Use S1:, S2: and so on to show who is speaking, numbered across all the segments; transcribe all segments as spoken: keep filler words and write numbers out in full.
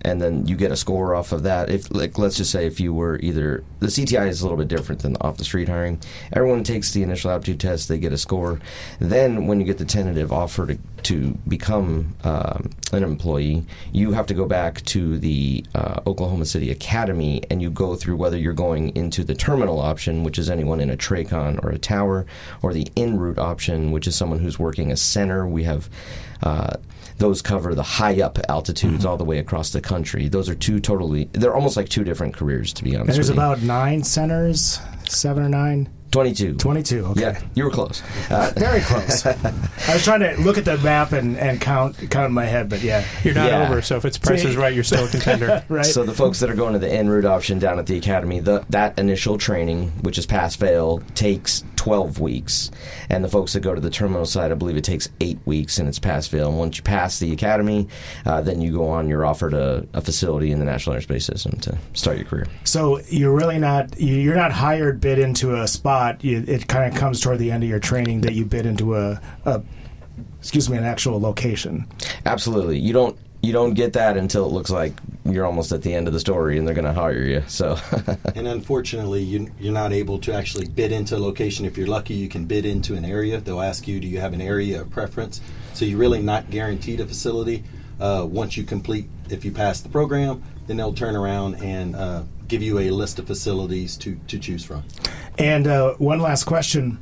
S1: and then you get a score off of that. If, like, let's just say if you were either, the C T I is a little bit different than off-the-street hiring. Everyone takes the initial aptitude test, they get a score. Then when you get the tentative offer to, to become um, an employee, you have to go back to the uh, Oklahoma City Academy, and you go through whether you're going into the terminal option, which is anyone in a Tracon or a tower, or the en route option, which is someone who's working a center. We have uh, those cover the high up altitudes mm-hmm. all the way across the country. Those are two totally, they're almost like two different careers, to be honest.
S2: And there's
S1: with you.
S2: about nine centers, seven or nine?
S1: twenty-two.
S2: twenty-two, okay.
S1: Yeah, you were close. Uh,
S2: Very close. I was trying to look at the map and, and count count in my head, but yeah.
S3: You're not
S1: yeah.
S3: over, so if it's Price is Right, you're still a contender.
S2: Right.
S1: So the folks that are going to the en route option down at the Academy, the, that initial training, which is pass-fail, takes twelve weeks. And the folks that go to the terminal side, I believe it takes eight weeks, and it's pass-fail. And once you pass the Academy, uh, then you go on, you're offered a, a facility in the National Airspace System to start your career.
S2: So you're really not, you're not hired bid into a spot. You, it kind of comes toward the end of your training that you bid into a, a excuse me, an actual location.
S1: Absolutely. You don't you don't get that until it looks like you're almost at the end of the story and they're going to hire you. So,
S4: and unfortunately, you, you're not able to actually bid into a location. If you're lucky, you can bid into an area. They'll ask you, do you have an area of preference? So you're really not guaranteed a facility. Uh, once you complete, if you pass the program, then they'll turn around and uh, give you a list of facilities to, to choose from.
S2: And uh, one last question.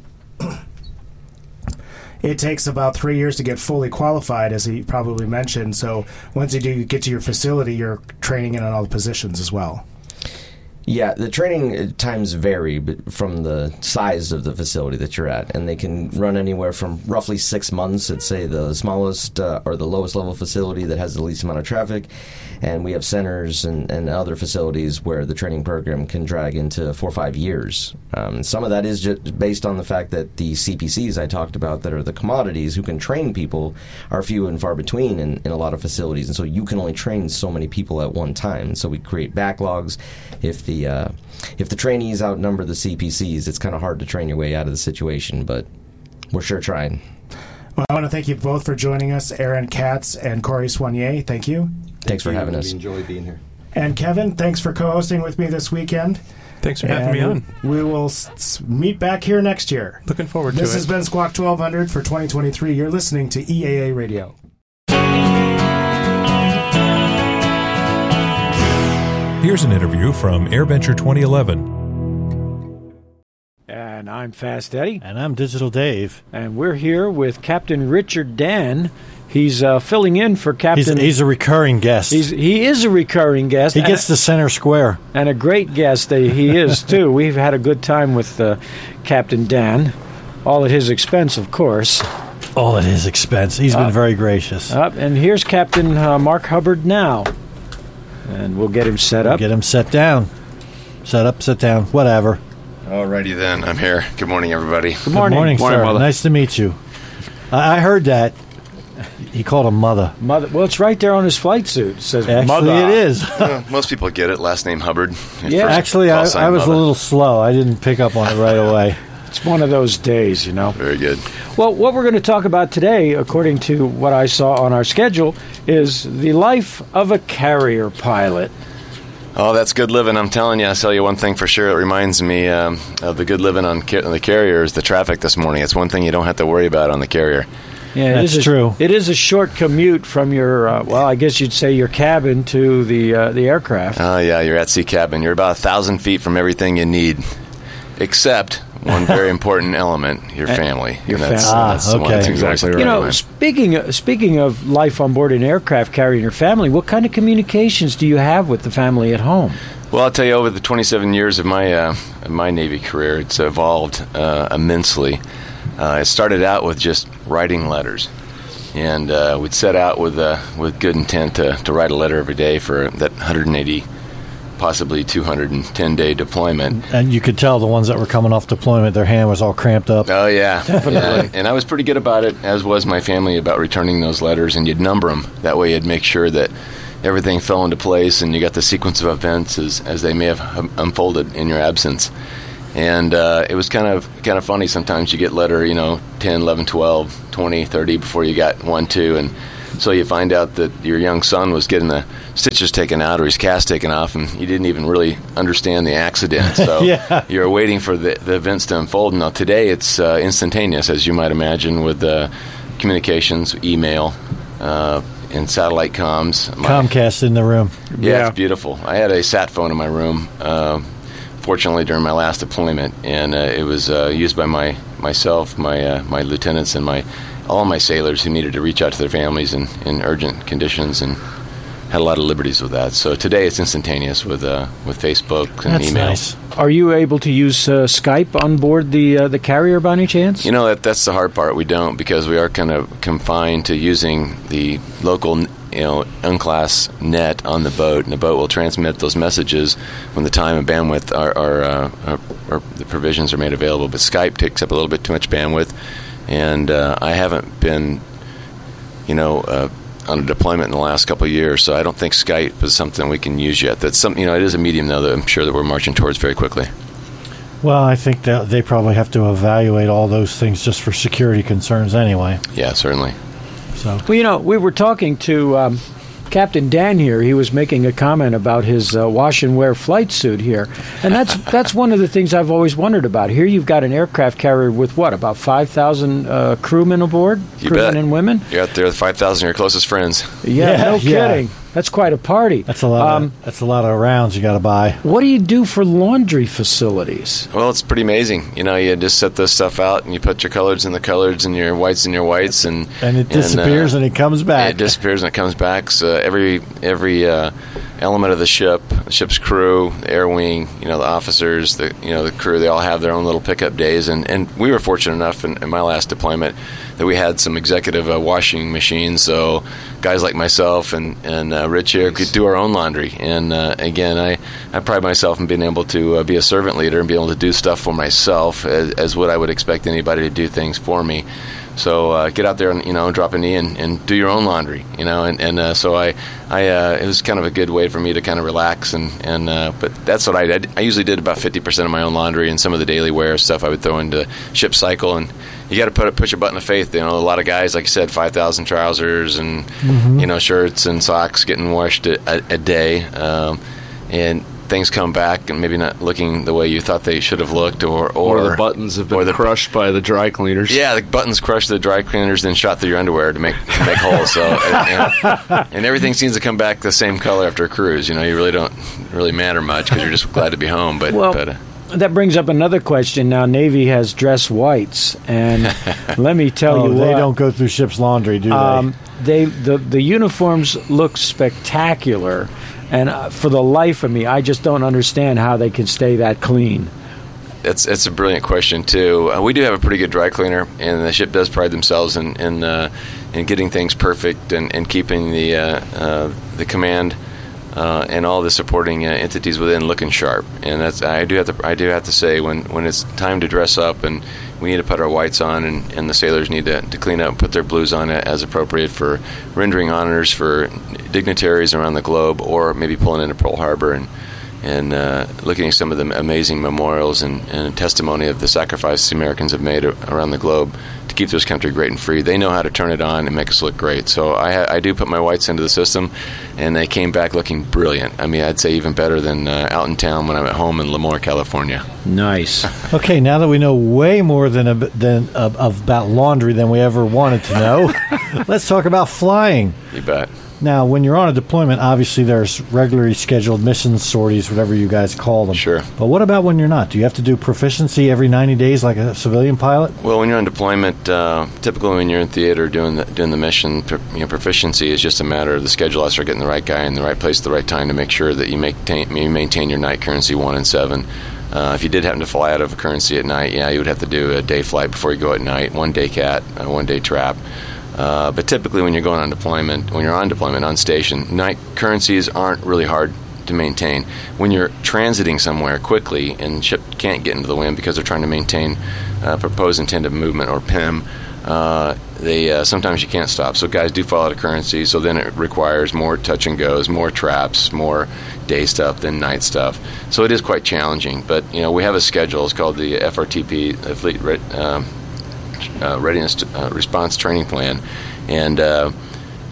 S2: It takes about three years to get fully qualified, as he probably mentioned. So once you do get to your facility, you're training in on all the positions as well.
S1: Yeah, the training times vary from the size of the facility that you're at, and they can run anywhere from roughly six months at, say, the smallest uh, or the lowest level facility that has the least amount of traffic, and we have centers and, and other facilities where the training program can drag into four or five years. Um, some of that is just based on the fact that the C P Cs I talked about that are the commodities who can train people are few and far between in, in a lot of facilities, and so you can only train so many people at one time, and so we create backlogs. If the uh, if the trainees outnumber the C P Cs, it's kind of hard to train your way out of the situation, but we're sure trying.
S2: Well, I want to thank you both for joining us, Aaron Katz and Corey Soignier. Thank you.
S1: Thanks for having us.
S4: We enjoy being here.
S2: And Kevin, thanks for co-hosting with me this weekend.
S3: Thanks for having me on.
S2: We will s- meet back here next year.
S3: Looking forward to it.
S2: This has been Squawk twelve hundred for twenty twenty-three. You're listening to E A A Radio.
S5: Here's an interview from AirVenture twenty eleven.
S6: And I'm Fast Eddie.
S7: And I'm Digital Dave.
S6: And we're here with Captain Richard Dan. He's uh, filling in for Captain...
S7: He's, he's a recurring guest.
S6: He's, he is a recurring guest.
S7: He gets the center square.
S6: And a great guest he is, too. We've had a good time with uh, Captain Dan. All at his expense, of course.
S7: All at his expense. He's
S6: uh,
S7: been very gracious.
S6: Uh, and here's Captain uh, Mark Hubbard now. And we'll get him set up.
S7: We'll get him set down. Set up, sit down, whatever.
S8: Alrighty then, I'm here. Good morning, everybody.
S6: Good morning.
S7: Good morning,
S6: morning
S7: sir.
S6: Mother.
S7: Nice to meet you. I, I heard that. He called him Mother.
S6: Mother. Well, it's right there on his flight suit. It says
S7: Actually,
S6: Mother.
S7: it is.
S8: Well, most people get it. Last name Hubbard.
S6: Yeah.
S7: Actually, I, I was Mother. a little slow. I didn't pick up on it right away.
S6: It's one of those days, you know.
S8: Very good.
S6: Well, what we're going to talk about today, according to what I saw on our schedule, is the life of a carrier pilot.
S8: Oh, that's good living. I'm telling you. I'll tell you one thing for sure. It reminds me um, of the good living on, ca- on the carrier is the traffic this morning. It's one thing you don't have to worry about on the carrier.
S6: Yeah,
S7: that's
S6: it is
S7: true.
S6: A, it is a short commute from your, uh, well, I guess you'd say your cabin to the uh, the aircraft.
S8: Oh, yeah, you're at sea cabin. You're about a thousand feet from everything you need, except one very important element, your family.
S6: Your
S8: and that's,
S6: family.
S7: Ah,
S8: that's
S7: okay.
S8: That's exactly right.
S6: You know,
S8: man.
S6: speaking of, speaking of life on board an aircraft carrying your family, what kind of communications do you have with the family at home?
S8: Well, I'll tell you, over the twenty-seven years of my uh, of my Navy career, it's evolved uh, immensely. Uh, it started out with just writing letters, and uh, we'd set out with uh, with good intent to, to write a letter every day for that one hundred eighty, possibly two hundred ten day deployment.
S7: And you could tell the ones that were coming off deployment, their hand was all cramped up.
S8: Oh, yeah.
S6: Definitely.
S8: Yeah. And I was pretty good about it, as was my family, about returning those letters, and you'd number them. That way you'd make sure that everything fell into place and you got the sequence of events as, as they may have unfolded in your absence. And uh, it was kind of kind of funny. Sometimes you get letter, you know, ten, eleven, twelve, twenty, thirty before you got one, two, and So you find out that your young son was getting the stitches taken out or his cast taken off, and you didn't even really understand the accident. So
S7: yeah.
S8: you're waiting for the, the events to unfold. Now, today it's uh, instantaneous, as you might imagine, with uh, communications, email, uh, and satellite comms. My,
S7: Comcast in the room.
S8: Yeah,
S6: Yeah.
S8: it's beautiful. I had a sat phone in my room, uh, fortunately, during my last deployment, and uh, it was uh, used by my myself, my uh, my lieutenants, and my all my sailors who needed to reach out to their families in, in urgent conditions, and had a lot of liberties with that. So today it's instantaneous with uh, with Facebook and
S7: That's
S8: email.
S7: nice.
S6: Are you able to use uh, Skype on board the uh, the carrier by any chance?
S8: You know, that that's the hard part. We don't, because we are kind of confined to using the local, you know, unclass net on the boat, and the boat will transmit those messages when the time and bandwidth are, are, uh, are, are the provisions are made available. But Skype takes up a little bit too much bandwidth, and uh, I haven't been, you know, uh, on a deployment in the last couple of years, so I don't think Skype is something we can use yet. That's something, you know, it is a medium though that I'm sure that we're marching towards very quickly.
S7: Well, I think that they probably have to evaluate all those things just for security concerns anyway.
S8: Yeah, certainly.
S7: So
S6: Well, you know, we were talking to um, Captain Dan here. He was making a comment about his uh, wash and wear flight suit here, and that's that's one of the things I've always wondered about. Here, you've got an aircraft carrier with what, about five thousand uh, crewmen aboard,
S8: You
S6: crewmen
S8: bet.
S6: and women.
S8: You're out there with five thousand of your closest friends.
S6: Yeah,
S7: Yeah,
S6: no
S7: yeah.
S6: kidding. That's quite a party.
S7: that's a lot.
S6: Um,
S7: of, that's a lot of rounds you got to buy.
S6: What do you do for laundry facilities?
S8: Well, it's pretty amazing. You know, you just set this stuff out, and you put your colors in the colors, and your whites in your whites, and
S7: And it disappears
S8: uh,
S7: and it comes back.
S8: It disappears and it comes back. So every every uh, element of the ship, the ship's crew, the air wing, you know, the officers, the you know the crew, they all have their own little pickup days. And, and we were fortunate enough in, in my last deployment that we had some executive uh, washing machines. So guys like myself and and uh, Rich here could do our own laundry. And uh, again, I, I pride myself in being able to uh, be a servant leader and be able to do stuff for myself as, as what I would expect anybody to do things for me. So uh, get out there and, you know, drop a knee and, and do your own laundry, you know. And, and uh, so I, I uh, it was kind of a good way for me to kind of relax. And, and uh, but that's what I did. I usually did about fifty percent of my own laundry, and some of the daily wear stuff I would throw into ship cycle. And you got to put push a button of faith. You know, a lot of guys, like you said, five thousand trousers and,
S7: Mm-hmm.
S8: you know, shirts and socks getting washed a, a, a day. Um, and things come back and maybe not looking the way you thought they should have looked, or or,
S9: Or the buttons have
S8: or
S9: been
S8: the-
S9: crushed by the dry cleaners.
S8: Yeah, the buttons crushed the dry cleaners, then shot through your underwear to make to make holes. So, and, and, and everything seems to come back the same color after a cruise. You know, you really don't really matter much because you're just glad to be home. But
S6: Well,
S8: but uh,
S6: that brings up another question. Now, Navy has dress whites, and let me tell
S7: Oh,
S6: you
S7: they
S6: what.
S7: don't go through ship's laundry, do
S6: Um, they the the uniforms look spectacular, and uh, for the life of me, I just don't understand how they can stay that clean.
S8: It's it's a brilliant question too. Uh, we do have a pretty good dry cleaner, and the ship does pride themselves in in, uh, in getting things perfect and, and keeping the uh, uh, the command uh, and all the supporting uh, entities within looking sharp. And that's I do have to I do have to say when, when it's time to dress up and we need to put our whites on, and, and the sailors need to, to clean up and put their blues on as appropriate for rendering honors for dignitaries around the globe, or maybe pulling into Pearl Harbor and and uh, looking at some of the amazing memorials and, and testimony of the sacrifice the Americans have made around the globe to keep this country great and free. They know how to turn it on and make us look great. So I, I do put my whites into the system, and they came back looking brilliant. I mean, I'd say even better than uh, out in town when I'm at home in Lemoore, California.
S6: Nice.
S7: they? Okay, now that we know way more than, a, than uh, about laundry than we ever wanted to know, let's talk about flying.
S8: You bet.
S7: Now, when you're on a deployment, obviously there's regularly scheduled missions, sorties, whatever you guys call them.
S8: Sure.
S7: But what about when you're not? Do you have to do proficiency every ninety days like a civilian pilot?
S8: Well, when you're on deployment, uh, typically when you're in theater doing the, doing the mission, pro- you know, proficiency is just a matter of the schedule officer getting the right guy in the right place at the right time to make sure that you maintain, you maintain your night currency one and seven. Uh, if you did happen to fly out of a currency at night, yeah, you would have to do a day flight before you go at night, one day cat, uh, one day trap. Uh, but typically when you're going on deployment, when you're on deployment, on station, night currencies aren't really hard to maintain. When you're transiting somewhere quickly and ship can't get into the wind because they're trying to maintain uh, proposed intended movement, or P I M, uh, they uh, sometimes you can't stop. So guys do fall out of currency, so then it requires more touch and goes, more traps, more day stuff than night stuff. So it is quite challenging. But, you know, we have a schedule. It's called the F R T P, the Fleet Re- uh, uh, Readiness uh, Response Training Plan. And uh,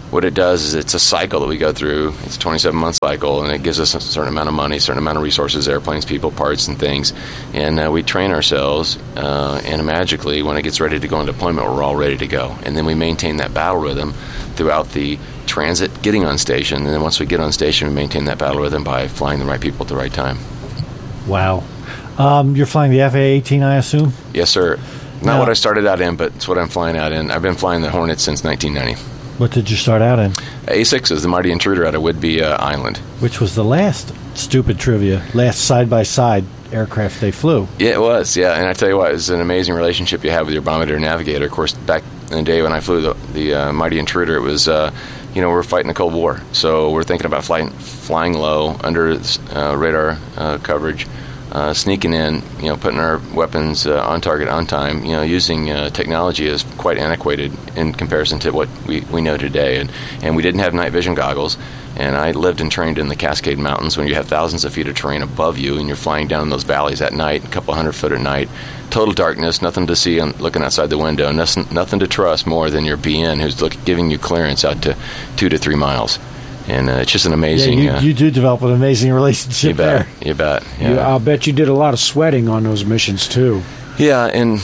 S8: what it does is it's a cycle that we go through. It's a twenty-seven month cycle, and it gives us a certain amount of money, a certain amount of resources, airplanes, people, parts, and things. And uh, we train ourselves, uh, and magically, when it gets ready to go into deployment, we're all ready to go. And then we maintain that battle rhythm throughout the transit, getting on station. And then once we get on station, we maintain that battle rhythm by flying the right people at the right time.
S7: Wow. Um, you're flying the F A eighteen, I assume?
S8: Yes, sir. Not
S7: Now,
S8: what I started out in, but it's what I'm flying out in. I've been flying the Hornets since nineteen ninety.
S7: What did you start out in?
S8: A six is the Mighty Intruder out of Whidbey uh, Island.
S7: Which was the last stupid trivia, last side-by-side aircraft they flew.
S8: Yeah, it was, yeah. And I tell you what, it's an amazing relationship you have with your bombardier navigator. Of course, back in the day when I flew the, the uh, Mighty Intruder, it was, uh, you know, we we're fighting the Cold War. So we're thinking about flying, flying low, under uh, radar uh, coverage, Uh, sneaking in, you know, putting our weapons uh, on target on time, you know, using uh, technology is quite antiquated in comparison to what we, we know today. And, and we didn't have night vision goggles. And I lived and trained in the Cascade Mountains when you have thousands of feet of terrain above you and you're flying down in those valleys at night, a couple hundred foot at night, total darkness, nothing to see on, looking outside the window, nothing, nothing to trust more than your B N who's look, giving you clearance out to two to three miles. And uh, it's just an amazing...
S7: Yeah, you,
S8: uh,
S7: you do develop an amazing relationship
S8: you bet,
S7: there.
S8: You bet. Yeah.
S6: You, I'll bet you did a lot of sweating on those missions, too.
S8: Yeah, and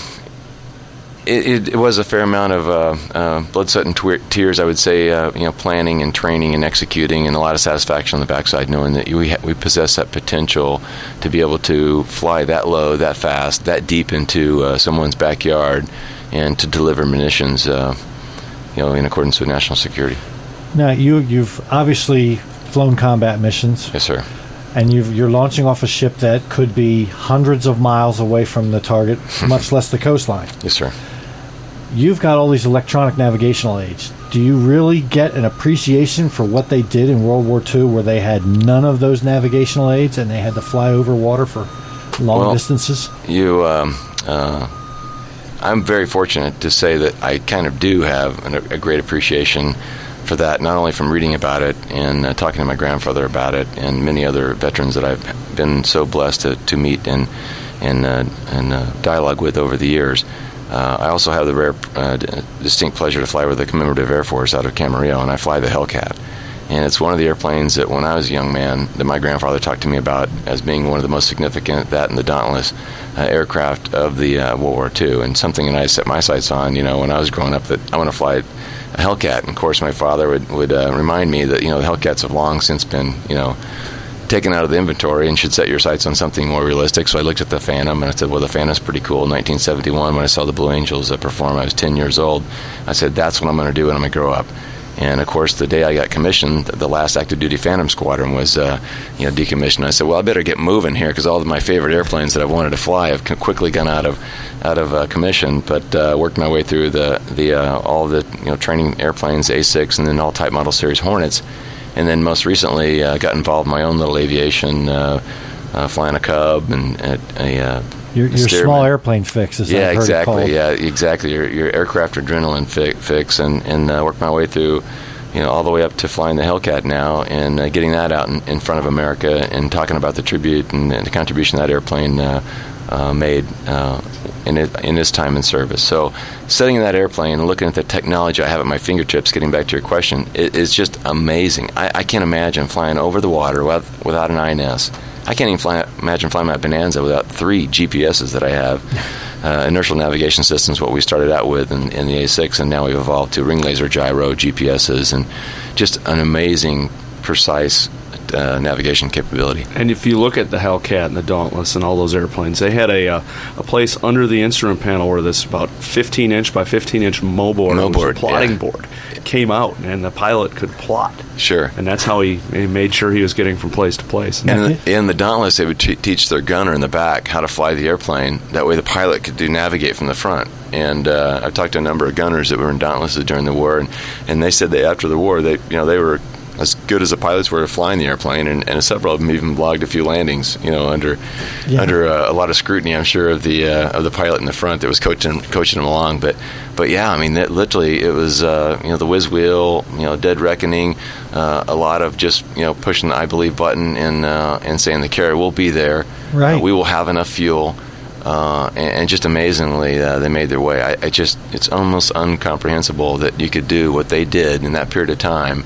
S8: it, it, it was a fair amount of uh, uh, blood, sweat, and tw- tears, I would say, uh, you know, planning and training and executing, and a lot of satisfaction on the backside knowing that we, ha- we possess that potential to be able to fly that low, that fast, that deep into uh, someone's backyard and to deliver munitions, uh, you know, in accordance with national security.
S7: Now, you, you've obviously flown combat missions.
S8: Yes, sir.
S7: And you've, you're launching off a ship that could be hundreds of miles away from the target, much less the coastline.
S8: Yes, sir.
S7: You've got all these electronic navigational aids. Do you really get an appreciation for what they did in World War Two, where they had none of those navigational aids and they had to fly over water for long
S8: well,
S7: distances?
S8: You... Um, uh, I'm very fortunate to say that I kind of do have an, a great appreciation for that, not only from reading about it and uh, talking to my grandfather about it and many other veterans that I've been so blessed to, to meet and and, uh, and uh, dialogue with over the years. Uh, I also have the rare, uh, d- distinct pleasure to fly with the Commemorative Air Force out of Camarillo, and I fly the Hellcat. And it's one of the airplanes that when I was a young man that my grandfather talked to me about as being one of the most significant, that and the Dauntless uh, aircraft of the uh, World War Two, and something that I set my sights on, you know, when I was growing up, that I want to fly a Hellcat. And of course my father would, would uh, remind me that, you know, the Hellcats have long since been, you know, taken out of the inventory and should set your sights on something more realistic. So I looked at the Phantom and I said, well, the Phantom's pretty cool. In nineteen seventy-one, when I saw the Blue Angels uh, perform, I was ten years old. I said, that's what I'm going to do when I'm going to grow up. And of course, the day I got commissioned, the last active duty Phantom squadron was, uh, you know, decommissioned. I said, well, I better get moving here because all of my favorite airplanes that I've wanted to fly have quickly gone out of out of uh, commission. But uh, worked my way through the the uh, all the you know training airplanes, A six, and then all Type Model Series Hornets, and then most recently uh, got involved in my own little aviation, uh, uh, flying a Cub and a. a uh,
S7: Your, your small airplane fix, is
S8: yeah,
S7: I've heard
S8: exactly.
S7: it called.
S8: Yeah, exactly. Your your aircraft adrenaline fi- fix, and and uh, worked my way through, you know, all the way up to flying the Hellcat now, and uh, getting that out in, in front of America, and talking about the tribute and, and the contribution that airplane uh, uh, made uh, in it, in its time in service. So, sitting in that airplane and looking at the technology I have at my fingertips, getting back to your question, it, it's just amazing. I, I can't imagine flying over the water without, without an I N S. I can't even fly, imagine flying my Bonanza without three G P S's that I have. Uh, inertial navigation systems, what we started out with in, in the A six, and now we've evolved to ring laser gyro G P S's, and just an amazing, precise uh, navigation capability.
S9: And if you look at the Hellcat and the Dauntless and all those airplanes, they had a uh, a place under the instrument panel where this about fifteen inch by fifteen inch moldboard,
S8: Moldboard,
S9: plotting
S8: yeah.
S9: board came out, and the pilot could plot.
S8: Sure.
S9: And that's how he, he made sure he was getting from place to place.
S8: And in the, in the Dauntless, they would t- teach their gunner in the back how to fly the airplane. That way the pilot could do navigate from the front. And uh, I've talked to a number of gunners that were in Dauntless during the war, and, and they said that after the war, they you know they were as good as the pilots were flying the airplane, and, and several of them even logged a few landings, you know, under yeah. under uh, a lot of scrutiny, I'm sure, of the uh, of the pilot in the front that was coaching coaching them along. But but yeah, I mean, that literally it was uh, you know the whiz wheel, you know, dead reckoning, uh, a lot of just you know pushing the I believe button and uh, and saying the carrier will be there,
S7: right?
S8: Uh, we will have enough fuel. Uh, and, and just amazingly, uh, they made their way. I, I just, it's almost incomprehensible that you could do what they did in that period of time,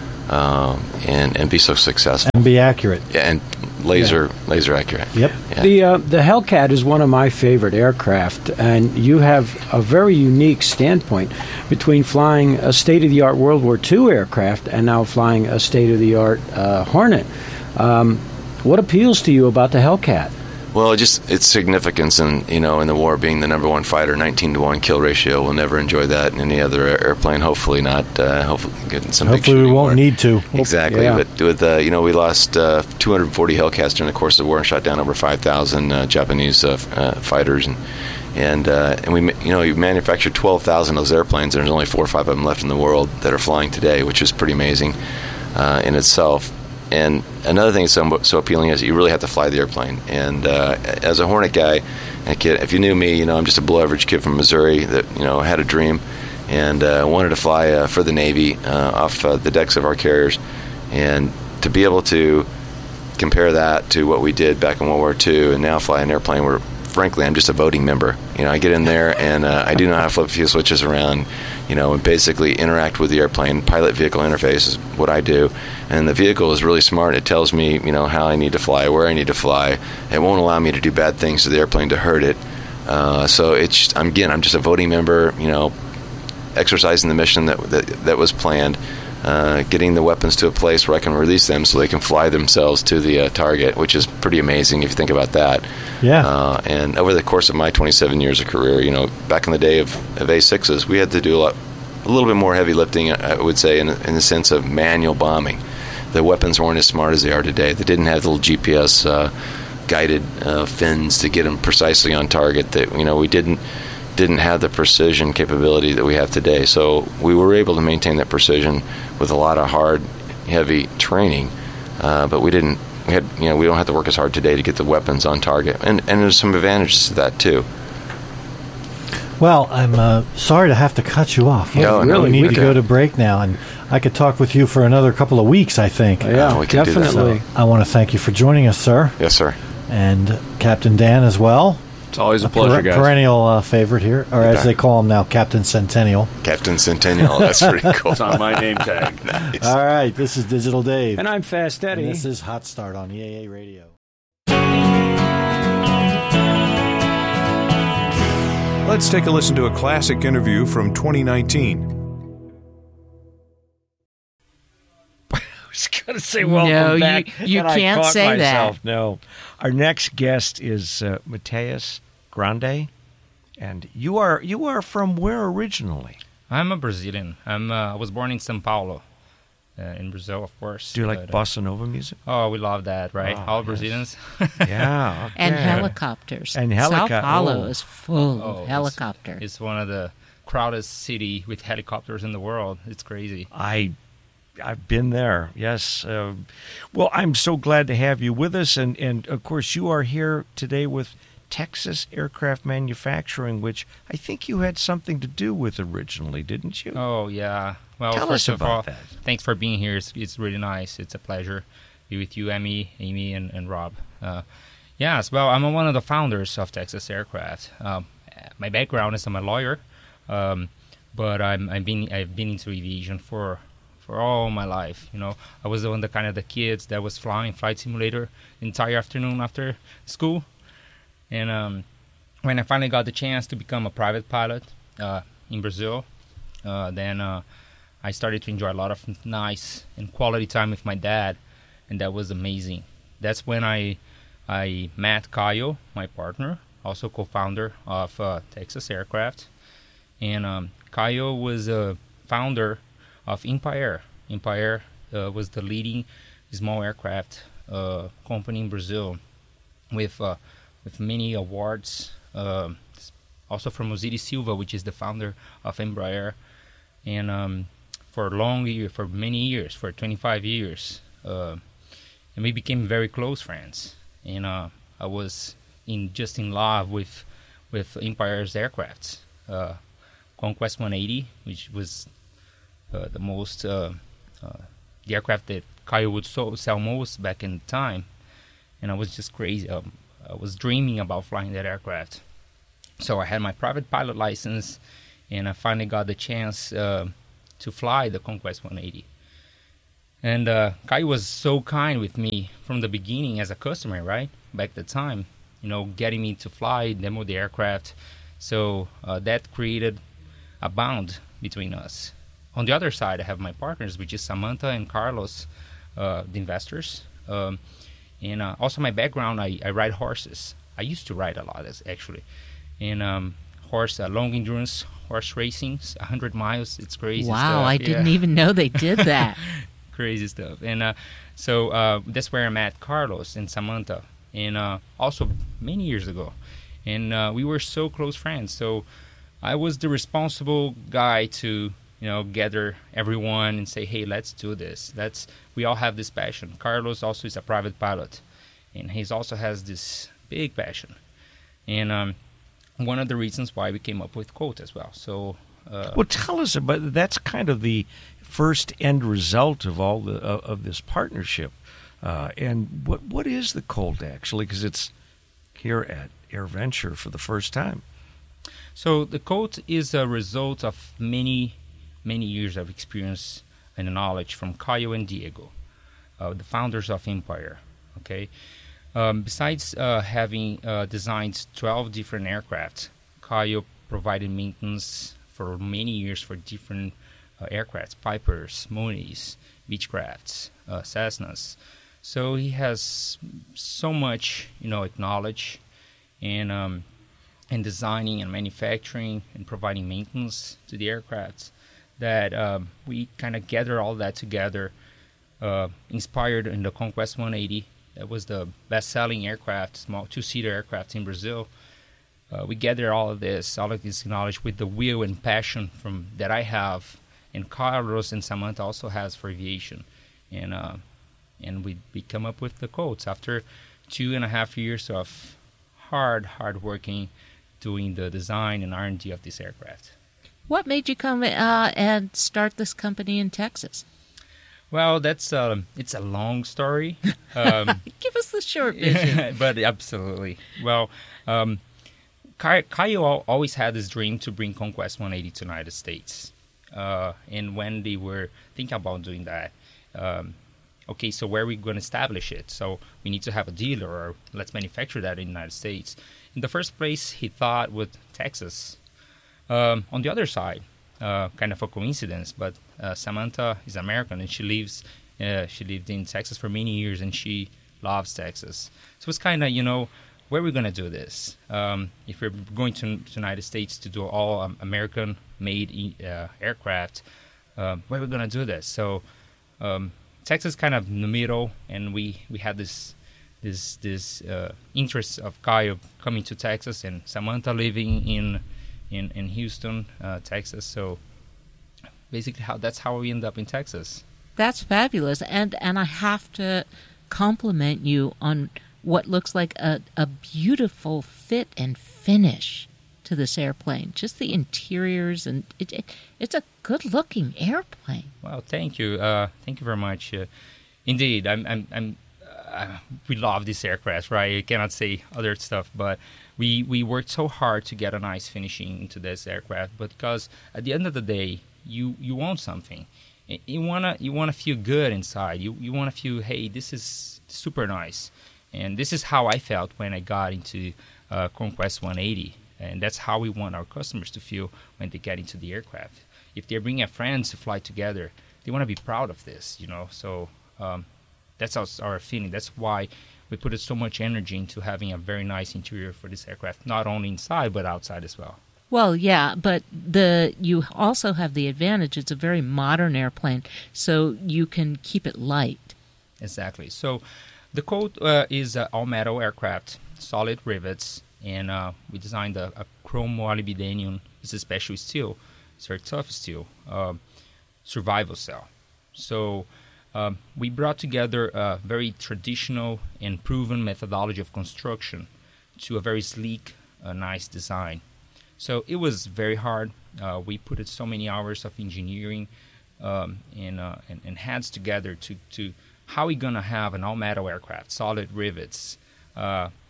S8: uh, and and be so successful
S7: and be accurate.
S8: Yeah, and laser yeah. laser accurate.
S7: Yep.
S8: Yeah.
S6: The uh, the Hellcat is one of my favorite aircraft, and you have a very unique standpoint between flying a state of the art World War Two aircraft and now flying a state of the art uh, Hornet. Um, what appeals to you about the Hellcat?
S8: Well, just its significance in you know in the war, being the number one fighter, nineteen to one kill ratio. We'll never enjoy that in any other airplane. Hopefully not. Uh, hopefully getting some.
S7: Hopefully
S8: big
S7: we won't
S8: war.
S7: need to.
S8: Exactly.
S6: Yeah.
S8: But with uh, you know we lost uh, two hundred forty Hellcats during the course of the war and shot down over five thousand uh, Japanese uh, uh, fighters, and and uh, and we you know we manufactured twelve thousand of those airplanes, and there's only four or five of them left in the world that are flying today, which is pretty amazing uh, in itself. And another thing that's so, so appealing is you really have to fly the airplane. And uh, as a Hornet guy, a kid, if you knew me, you know I'm just a below-average kid from Missouri that you know had a dream and uh, wanted to fly uh, for the Navy uh, off uh, the decks of our carriers. And to be able to compare that to what we did back in World War Two and now fly an airplane where, frankly, I'm just a voting member. You know, I get in there and uh, I do know how to flip a few switches around, you know, and basically interact with the airplane. Pilot vehicle interface is what I do. And the vehicle is really smart. It tells me, you know, how I need to fly, where I need to fly. It won't allow me to do bad things to the airplane to hurt it. Uh, so it's, I'm, again, I'm just a voting member, you know, exercising the mission that that, that was planned. Uh, getting the weapons to a place where I can release them so they can fly themselves to the uh, target, which is pretty amazing if you think about that.
S7: Yeah.
S8: Uh, and over the course of my twenty-seven years of career, you know, back in the day of, of A sixes, we had to do a, lot, a little bit more heavy lifting, I would say, in, in the sense of manual bombing. The weapons weren't as smart as they are today. They didn't have the little G P S uh, guided uh, fins to get them precisely on target. That you know, we didn't. didn't have the precision capability that we have today. So we were able to maintain that precision with a lot of hard, heavy training, uh, but we didn't. We had, you know, we don't have to work as hard today to get the weapons on target, and and there's some advantages to that too.
S7: Well, I'm uh, sorry to have to cut you off.
S8: No,
S7: we
S8: no,
S7: really need
S8: we
S7: to
S8: can.
S7: go to break now, and I could talk with you for another couple of weeks, I think.
S6: Yeah,
S8: Uh, we can do that.
S6: definitely.
S7: So I want to thank you for joining us, sir,
S8: Yes, sir.
S7: and Captain Dan as well.
S9: It's always a
S7: Per-
S9: pleasure, guys.
S7: Perennial uh, favorite here, or as
S8: bet.
S7: they call him now, Captain Centennial.
S8: Captain Centennial. That's pretty cool.
S9: It's on my name tag.
S8: Nice.
S7: All right, this is Digital Dave.
S6: And I'm Fast
S7: And
S6: Eddie.
S7: this is Hot Start on E A A Radio.
S5: Let's take a listen to a classic interview from twenty nineteen.
S10: I was going to say welcome
S11: No, you-
S10: back.
S11: you
S10: and I
S11: can't
S10: caught
S11: say that.
S10: myself. No. Our next guest is uh, Mateus Grande, and you are you are from where originally?
S12: I'm a Brazilian. I'm uh, I was born in São Paulo, uh, in Brazil, of course.
S10: Do you like
S12: but, uh,
S10: bossa nova music?
S12: Oh, we love that, right?
S10: Oh,
S12: All
S10: yes.
S12: Brazilians.
S10: Yeah. Okay.
S11: And helicopters.
S10: And
S11: Sao
S10: helico-
S11: Paulo
S10: oh.
S11: is full
S12: Oh,
S11: of
S12: it's-
S11: helicopters.
S12: It's one of the crowdest city with helicopters in the world. It's crazy.
S10: I I've been there. Yes. Uh, well, I'm so glad to have you with us, and and of course you are here today with Texas Aircraft Manufacturing, which I think you had something to do with originally, didn't you?
S12: Oh, yeah. Well,
S10: Tell
S12: first
S10: us
S12: of
S10: about
S12: all,
S10: that.
S12: thanks for being here. It's, it's really nice. It's a pleasure to be with you, Amy, Amy, and, and Rob. Uh, yes, well, I'm one of the founders of Texas Aircraft. Um, my background is I'm a lawyer, um, but I'm, I've been I've been into aviation for for all my life. You know, I was one of the kind of the kids that was flying flight simulator the entire afternoon after school. And um, when I finally got the chance to become a private pilot uh, in Brazil, uh, then uh, I started to enjoy a lot of nice and quality time with my dad, and that was amazing. That's when I I met Caio, my partner, also co-founder of uh, Texas Aircraft. And um, Caio was a founder of Empire. Empire uh, was the leading small aircraft uh, company in Brazil, with uh, with many awards, um, also from Osiris Silva, which is the founder of Embraer, and um, for long year, for many years, for twenty-five years, uh, and we became very close friends. And uh, I was in just in love with with Empire's aircrafts, uh, Conquest one eighty, which was uh, the most uh, uh, the aircraft that Caio would so, sell most back in the time, and I was just crazy. Um, uh, was dreaming about flying that aircraft. So I had my private pilot license, and I finally got the chance uh, to fly the Conquest one eighty. And uh, Kai was so kind with me from the beginning as a customer, right? Back at the time, you know, getting me to fly, demo the aircraft. So uh, that created a bond between us. On the other side, I have my partners, which is Samantha and Carlos, uh, the investors. Um, and uh, also my background, I, I ride horses. I used to ride a lot, actually. And um, horse, uh, long endurance horse racing, one hundred miles, it's crazy
S11: wow,
S12: stuff.
S11: I
S12: Yeah.
S11: didn't even know they did that.
S12: Crazy stuff. And uh, so uh, that's where I met Carlos and Samantha, and uh, also many years ago. And uh, we were so close friends. So I was the responsible guy to, you know, gather everyone and say, hey, let's do this. Let's. We all have this passion. Carlos also is a private pilot, and he also has this big passion. And um, one of the reasons why we came up with Colt as well. So, uh,
S10: well, tell us about that's kind of the first end result of all the uh, of this partnership. Uh, and what what is the Colt actually? Because it's here at AirVenture for the first time.
S12: So the Colt is a result of many, many years of experience and knowledge from Caio and Diego, uh, the founders of Empire. Okay. Um, besides uh, having uh, designed twelve different aircraft, Caio provided maintenance for many years for different uh, aircrafts, Pipers, Monis, Beechcrafts, uh, Cessnas. So he has so much, you know, knowledge in, um, in designing and manufacturing and providing maintenance to the aircrafts that um, we kind of gather all that together, uh, inspired in the Conquest one eighty. That was the best-selling aircraft, small two-seater aircraft in Brazil. Uh, we gather all of this, all of this knowledge with the will and passion from that I have, and Carlos and Samantha also has for aviation, and uh, and we we come up with the Colts after two and a half years of hard, hard working, doing the design and R and D of this aircraft.
S11: What made you come uh, and start this company in Texas?
S12: Well, that's um, it's a long story. Um,
S11: Give us the short version.
S12: But absolutely. Well, um, Caio always had this dream to bring Conquest one eighty to the United States. Uh, and when they were thinking about doing that, um, okay, so where are we going to establish it? So we need to have a dealer, or let's manufacture that in the United States. In the first place, he thought with Texas. Um, on the other side, uh, kind of a coincidence, but uh, Samantha is American, and she lives, uh, she lived in Texas for many years, and she loves Texas. So it's kind of, you know, where are we going to do this? Um, if we're going to the United States to do all um, American-made uh, aircraft, uh, where are we going to do this? So um, Texas kind of in the middle, and we, we had this this this uh, interest of Caio coming to Texas, and Samantha living in in, in Houston, uh, Texas. So basically, how that's how we end up in Texas.
S11: That's fabulous, and and I have to compliment you on what looks like a, a beautiful fit and finish to this airplane. Just the interiors, and it, it it's a good-looking airplane.
S12: Well, thank you, uh, thank you very much. Uh, indeed, I'm, I'm, I'm uh, we love this aircraft, right? I cannot say other stuff, but we we worked so hard to get a nice finishing into this aircraft. But because at the end of the day, you you want something. You wanna you wanna feel good inside. You you wanna feel, hey, this is super nice. And this is how I felt when I got into uh, Conquest one eighty. And that's how we want our customers to feel when they get into the aircraft. If they're bringing friends to fly together, they want to be proud of this, you know. So um, that's our, our feeling. That's why we put so much energy into having a very nice interior for this aircraft, not only inside but outside as well.
S11: Well, yeah, but the you also have the advantage. It's a very modern airplane, so you can keep it light.
S12: Exactly. So the Colt uh, is an all-metal aircraft, solid rivets, and uh, we designed a, a chrome molybdenum. It's a special steel. It's a tough steel, uh, survival cell. So um, we brought together a very traditional and proven methodology of construction to a very sleek, uh, nice design. So it was very hard. Uh, we put in so many hours of engineering um, and, uh, and and hands together to, to how we gonna have an all-metal aircraft, solid rivets, uh,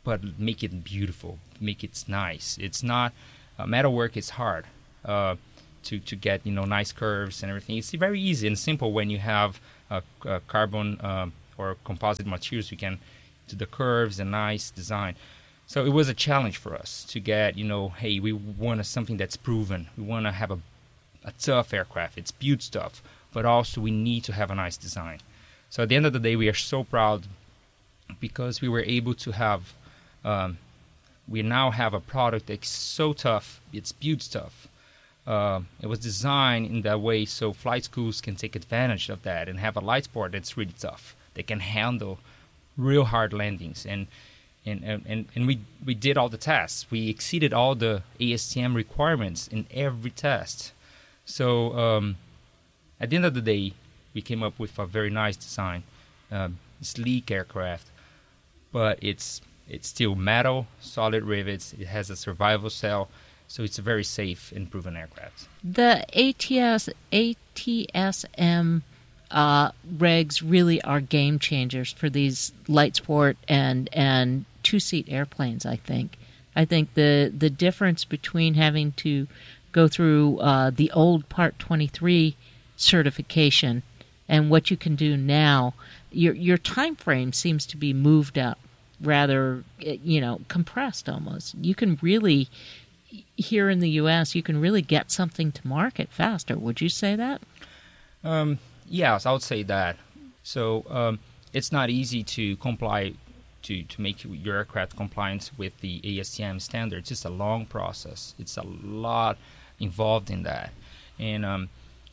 S12: but make it beautiful, make it nice. It's not uh, metalwork is hard uh, to to get, you know, nice curves and everything. It's very easy and simple when you have uh, uh, carbon um, or composite materials. You can do the curves and nice design. So it was a challenge for us to get, you know, hey, we want something that's proven. We want to have a, a tough aircraft. It's built stuff, but also we need to have a nice design. So at the end of the day, we are so proud because we were able to have, um, we now have a product that's so tough. It's built stuff. Uh, it was designed in that way so flight schools can take advantage of that and have a light sport that's really tough. They can handle real hard landings. And And, and and we we did all the tests. We exceeded all the A S T M requirements in every test. So um, at the end of the day, we came up with a very nice design, uh, sleek aircraft, but it's it's still metal, solid rivets. It has a survival cell, so it's a very safe and proven aircraft.
S11: The A T S A T S M uh, regs really are game changers for these light sport and and two-seat airplanes, I think. I think the the difference between having to go through uh, the old Part twenty-three certification and what you can do now, your your time frame seems to be moved up, rather, you know, compressed almost. You can really, here in the U S, you can really get something to market faster. Would you say that?
S12: Um, yes, I would say that. So um, it's not easy to comply To, to make your aircraft compliant with the A S T M standards. It's a long process. It's a lot involved in that. And um,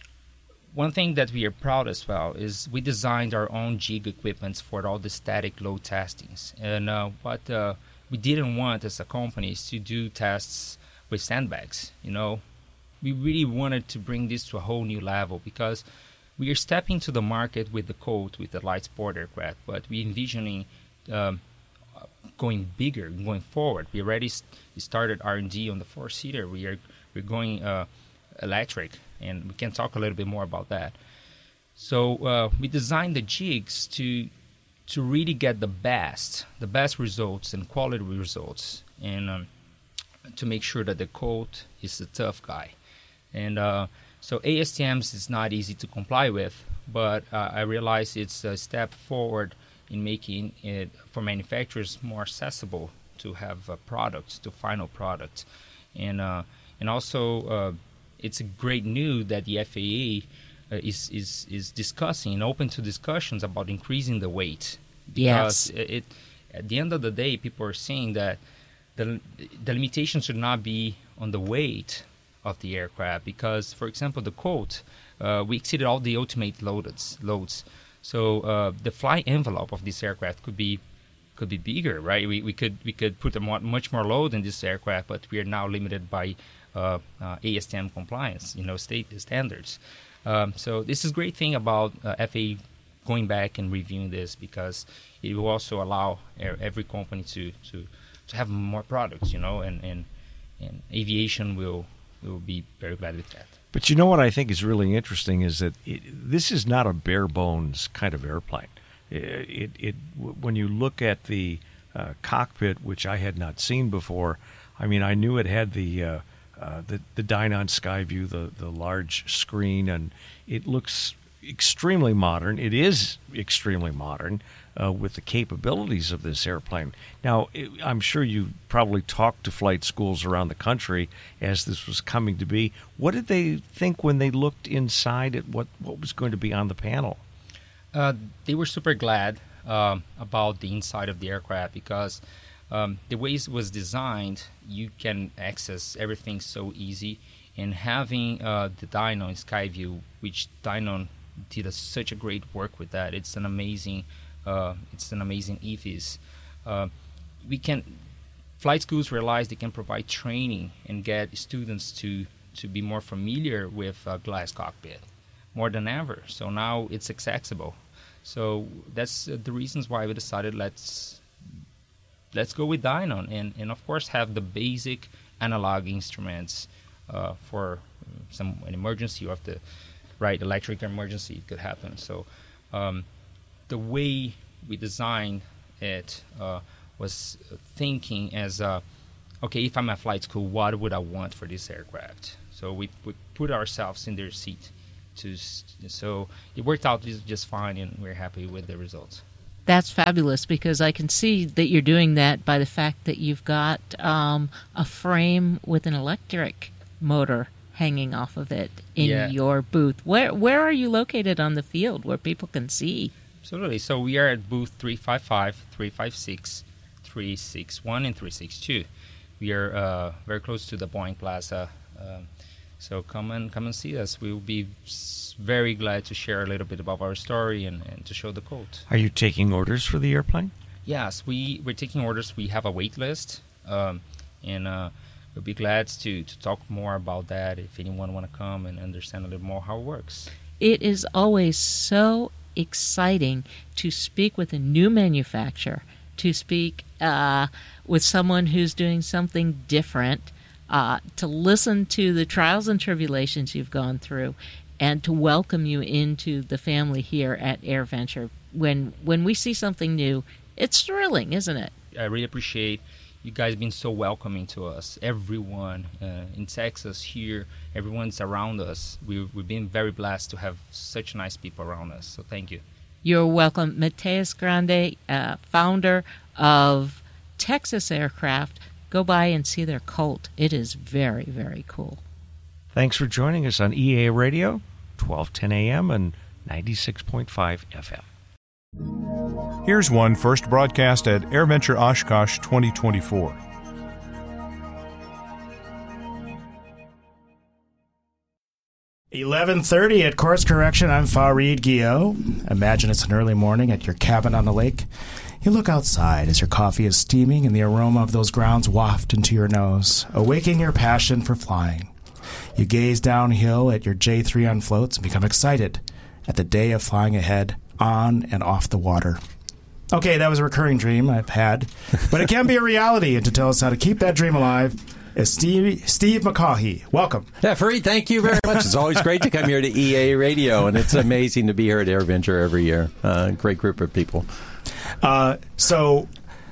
S12: one thing that we are proud as well is we designed our own jig equipments for all the static load testings. And uh, what uh, we didn't want as a company is to do tests with sandbags. You know, we really wanted to bring this to a whole new level because we are stepping to the market with the Colt, with the light sport aircraft, but we envisioning Um, going bigger, going forward. We already st- started R and D on the four-seater. We are we're going uh, electric, and we can talk a little bit more about that. So uh, we designed the jigs to to really get the best, the best results and quality results, and um, to make sure that the Colt is a tough guy. And uh, so A S T Ms is not easy to comply with, but uh, I realize it's a step forward in making it for manufacturers more accessible to have uh, products, to final products. And uh, and also uh, it's a great news that the F A A uh, is, is is discussing and open to discussions about increasing the weight. Because
S11: yes.
S12: it, it at the end of the day, people are saying that the the limitation should not be on the weight of the aircraft because, for example, the Colt, uh, we exceeded all the ultimate loads loads. So uh, the flight envelope of this aircraft could be could be bigger, right? We we could we could put a mo- much more load in this aircraft, but we are now limited by uh, uh, A S T M compliance, you know, state standards. Um, so this is a great thing about uh, F A A going back and reviewing this because it will also allow every company to, to, to have more products, you know, and, and, and aviation will will be very glad with that.
S10: But you know what I think is really interesting is that it, this is not a bare bones kind of airplane. It, it, it when you look at the uh, cockpit, which I had not seen before, I mean, I knew it had the uh, uh, the, the Dynon Skyview, the the large screen, and it looks extremely modern. It is extremely modern uh, with the capabilities of this airplane. Now, it, I'm sure you probably talked to flight schools around the country as this was coming to be. What did they think when they looked inside at what, what was going to be on the panel?
S12: Uh, they were super glad um, about the inside of the aircraft because um, the way it was designed, you can access everything so easy. And having uh, the Dynon Skyview, which Dynon did a, such a great work with that. It's an amazing, uh, it's an amazing E V I S. Uh, we can, flight schools realize they can provide training and get students to, to be more familiar with uh, glass cockpit more than ever. So now it's accessible. So that's uh, the reasons why we decided let's let's go with Dynon and, and of course have the basic analog instruments uh, for some an emergency or if the right electric emergency could happen. So um, the way we designed it uh, was thinking as, uh, okay, if I'm at flight school, what would I want for this aircraft? So we, we put ourselves in their seat. To so it worked out just fine, and we're happy with the results.
S11: That's fabulous, because I can see that you're doing that by the fact that you've got um, a frame with an electric motor hanging off of it in
S12: Yeah.
S11: your booth. Where where are you located on the field where people can see?
S12: Absolutely. So we are at booth three five five, three five six, three six one, and three six two. We are uh, very close to the Boeing Plaza. Um, so come and come and see us. We will be s- very glad to share a little bit about our story and, and to show the code.
S10: Are you taking orders for the airplane?
S12: Yes, we, we're taking orders. We have a wait list, um, and uh, we'll be glad to, to talk more about that if anyone want to come and understand a little more how it works.
S11: It is always so exciting to speak with a new manufacturer, to speak uh, with someone who's doing something different, uh, to listen to the trials and tribulations you've gone through, and to welcome you into the family here at AirVenture. When when we see something new, it's thrilling, isn't it?
S12: I really appreciate you guys being so welcoming to us. Everyone uh, in Texas here, everyone's around us. We, we've been very blessed to have such nice people around us. So thank you.
S11: You're welcome. Mateus Grande, uh, founder of Texas Aircraft. Go by and see their Colt. It is very, very cool.
S10: Thanks for joining us on E A Radio, twelve ten a.m. and ninety-six point five F M.
S5: Here's one first broadcast at AirVenture Oshkosh twenty twenty-four.
S2: eleven thirty at Course Correction. I'm Fareed Guillot. Imagine it's an early morning at your cabin on the lake. You look outside as your coffee is steaming and the aroma of those grounds waft into your nose, awaking your passion for flying. You gaze downhill at your J three on floats and become excited at the day of flying ahead on and off the water. Okay, that was a recurring dream I've had, but it can be a reality, and to tell us how to keep that dream alive is Steve, Steve McCaughey. Welcome.
S13: Yeah, Fareed, thank you very much. It's always great to come here to E A Radio, and it's amazing to be here at AirVenture every year. Uh, great group of people.
S2: Uh, so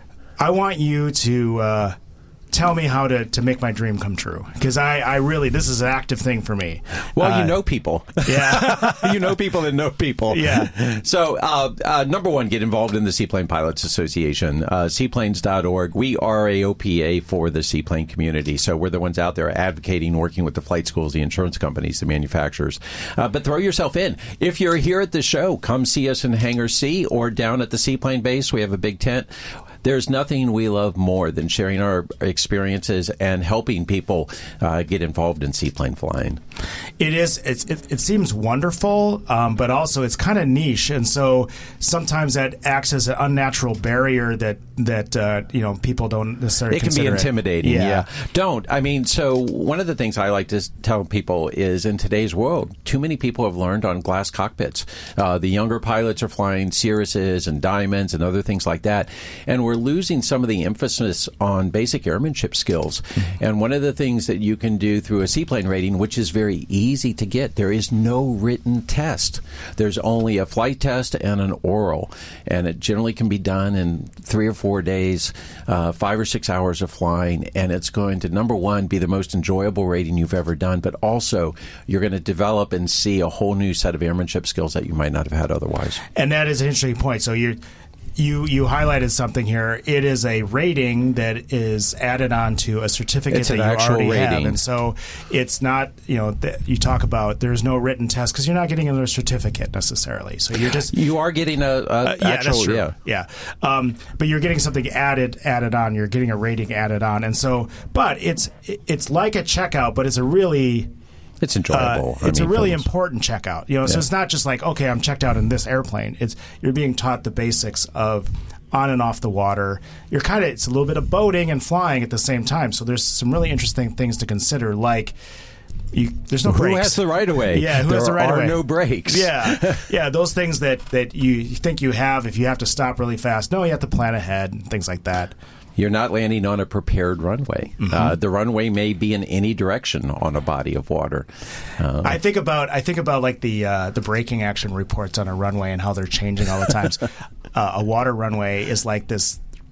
S2: I want you to uh, tell me how to, to make my dream come true, because I, I really, this is an active thing for me.
S13: Well,
S2: uh,
S13: you know people.
S2: Yeah.
S13: You know people that know people.
S2: Yeah.
S13: So, uh, uh, number one, get involved in the Seaplane Pilots Association, uh, seaplanes dot org. We are a O P A for the seaplane community, so we're the ones out there advocating, working with the flight schools, the insurance companies, the manufacturers. Uh, but throw yourself in. If you're here at the show, come see us in Hangar C or down at the seaplane base. We have a big tent. There's nothing we love more than sharing our experiences and helping people uh, get involved in seaplane flying.
S2: It is. It's, it, it seems wonderful, um, but also it's kind of niche, and so sometimes that acts as an unnatural barrier that that uh, you know people don't necessarily.
S13: It can
S2: consider
S13: be intimidating.
S2: It. Yeah.
S13: yeah, don't. I mean, so one of the things I like to tell people is, in today's world, too many people have learned on glass cockpits. Uh, the younger pilots are flying Cirruses and Diamonds and other things like that, and we're losing some of the emphasis on basic airmanship skills. Mm-hmm. And one of the things that you can do through a seaplane rating, which is very easy to get, there is no written test. There's only a flight test and an oral, and it generally can be done in three or four days, uh, five or six hours of flying, and it's going to, number one, be the most enjoyable rating you've ever done, but also you're going to develop and see a whole new set of airmanship skills that you might not have had otherwise.
S2: And that is an interesting point. So you're You you highlighted something here. It is a rating that is added on to a certificate
S13: it's
S2: that
S13: an
S2: you
S13: actual
S2: already
S13: rating.
S2: have, and so it's not, you know, th- you talk about there's no written test because you're not getting another certificate necessarily. So you're just
S13: you are getting a, a
S2: uh, yeah,
S13: actual
S2: that's true.
S13: yeah
S2: yeah, um, but you're getting something added added on. You're getting a rating added on, and so but it's it's like a checkout, but it's a really
S13: It's enjoyable.
S2: Uh, it's
S13: I mean,
S2: a really
S13: folks.
S2: important checkout. You know, so
S13: Yeah.
S2: it's not just like, okay, I'm checked out in this airplane. It's you're being taught the basics of on and off the water. You're kind of it's a little bit of boating and flying at the same time. So there's some really interesting things to consider, like you, there's no
S13: who
S2: brakes.
S13: has the right of way?
S2: Yeah, who
S13: there
S2: has the right
S13: are
S2: of way?
S13: no brakes.
S2: Yeah, yeah, those things that that you think you have if you have to stop really fast. No, you have to plan ahead and things like that.
S13: You're not landing on a prepared runway.
S2: Mm-hmm.
S13: Uh, the runway may be in any direction on a body of water. Uh,
S2: I think about I think about like the uh, the braking action reports on a runway and how they're changing all the times. uh, a water runway is like this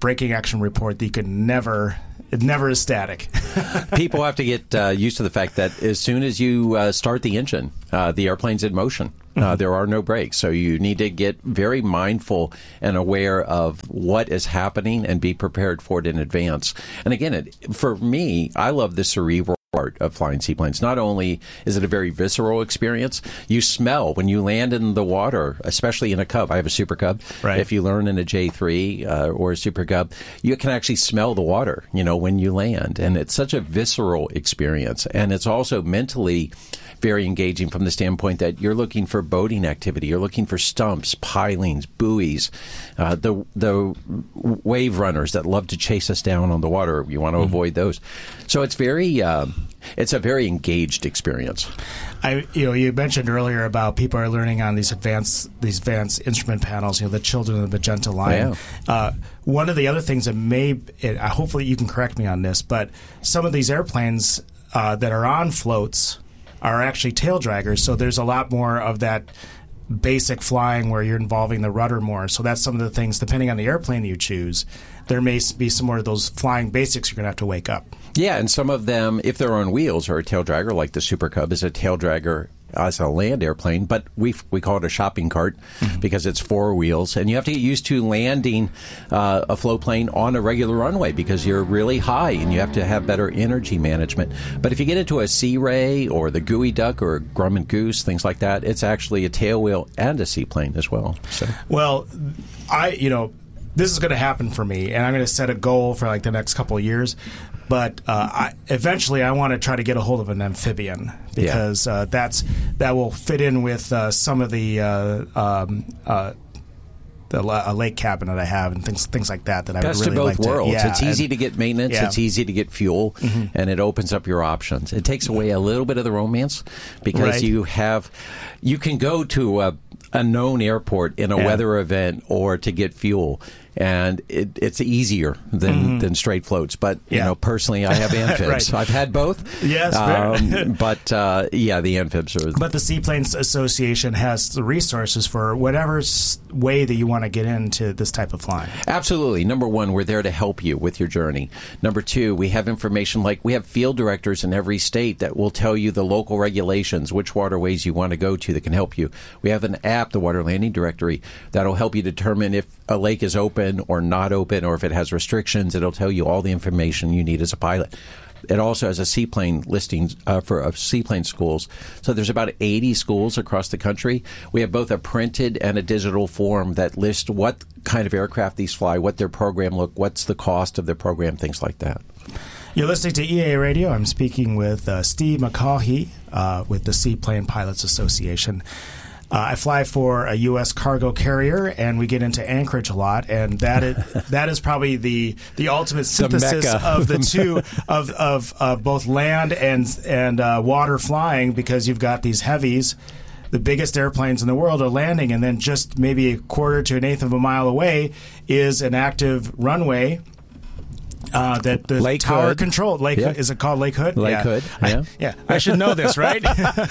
S2: braking action report that you could never. It never is static.
S13: People have to get uh, used to the fact that as soon as you uh, start the engine, uh, the airplane's in motion. Mm-hmm. Uh, there are no brakes. So you need to get very mindful and aware of what is happening and be prepared for it in advance. And again, it, for me, I love the cerebral part of flying seaplanes. Not only is it a very visceral experience, you smell when you land in the water, especially in a Cub. I have a Super Cub.
S2: Right.
S13: If you learn in a J three uh, or a Super Cub, you can actually smell the water, you know, when you land. And it's such a visceral experience. And it's also mentally very engaging from the standpoint that you're looking for boating activity. You're looking for stumps, pilings, buoys, uh, the the wave runners that love to chase us down on the water. You want to mm-hmm. avoid those. So it's very uh, it's a very engaged experience.
S2: I you know you mentioned earlier about people are learning on these advanced these advanced instrument panels. You know, the Children of the Magenta line.
S13: Yeah.
S2: Uh, one of the other things that may it, uh, hopefully you can correct me on this, but some of these airplanes uh, that are on floats are actually tail draggers, so there's a lot more of that basic flying where you're involving the rudder more. So that's some of the things, depending on the airplane you choose, there may be some more of those flying basics you're going to have to wake up.
S13: Yeah, and some of them, if they're on wheels, are a tail dragger, like the Super Cub is a tail dragger as a land airplane, but we we call it a shopping cart mm-hmm. because it's four wheels, and you have to get used to landing uh, a float plane on a regular runway because you're really high and you have to have better energy management. But if you get into a Sea Ray or the Gooey Duck or Grumman Goose, things like that, it's actually a tail wheel and a seaplane as well. So.
S2: Well, I you know this is going to happen for me, and I'm going to set a goal for like the next couple of years. But uh, I, eventually, I want to try to get a hold of an amphibian because yeah. uh, that's that will fit in with uh, some of the uh, um, uh, the uh, lake cabin that I have and things things like that that I
S13: Best
S2: would really
S13: of
S2: like
S13: both
S2: to.
S13: worlds.
S2: Yeah,
S13: it's easy
S2: and,
S13: to get maintenance.
S2: Yeah.
S13: It's easy to get fuel, mm-hmm. and it opens up your options. It takes away a little bit of the romance because
S2: right.
S13: you have you can go to a, a known airport in a
S2: yeah.
S13: weather event or to get fuel. And it, it's easier than, mm-hmm. than straight floats. But, you
S2: yeah.
S13: know, personally, I have amphibs.
S2: right.
S13: I've had both.
S2: Yes,
S13: um, But, uh, yeah, the amphibs are...
S2: But the Seaplanes Association has the resources for whatever way that you want to get into this type of flying.
S13: Absolutely. Number one, we're there to help you with your journey. Number two, we have information like we have field directors in every state that will tell you the local regulations, which waterways you want to go to that can help you. We have an app, the Water Landing Directory, that will help you determine if a lake is open or not open, or if it has restrictions. It'll tell you all the information you need as a pilot. It also has a seaplane listing uh, for uh, seaplane schools. So there's about eighty schools across the country. We have both a printed and a digital form that lists what kind of aircraft these fly, what their program look, what's the cost of their program, things like that.
S2: You're listening to E A Radio. I'm speaking with uh, Steve McCaughey uh, with the Seaplane Pilots Association. Uh, I fly for a U S cargo carrier, and we get into Anchorage a lot, and that is that is probably the the ultimate synthesis
S13: the
S2: of the two of, of of both land and and uh, water flying, because you've got these heavies. The biggest airplanes in the world are landing, and then just maybe a quarter to an eighth of a mile away is an active runway. Uh, that the
S13: Lake
S2: tower
S13: Hood.
S2: controlled. Lake
S13: yeah.
S2: Is it called Lake Hood?
S13: Lake
S2: yeah.
S13: Hood,
S2: I,
S13: yeah.
S2: yeah. I should know this, right?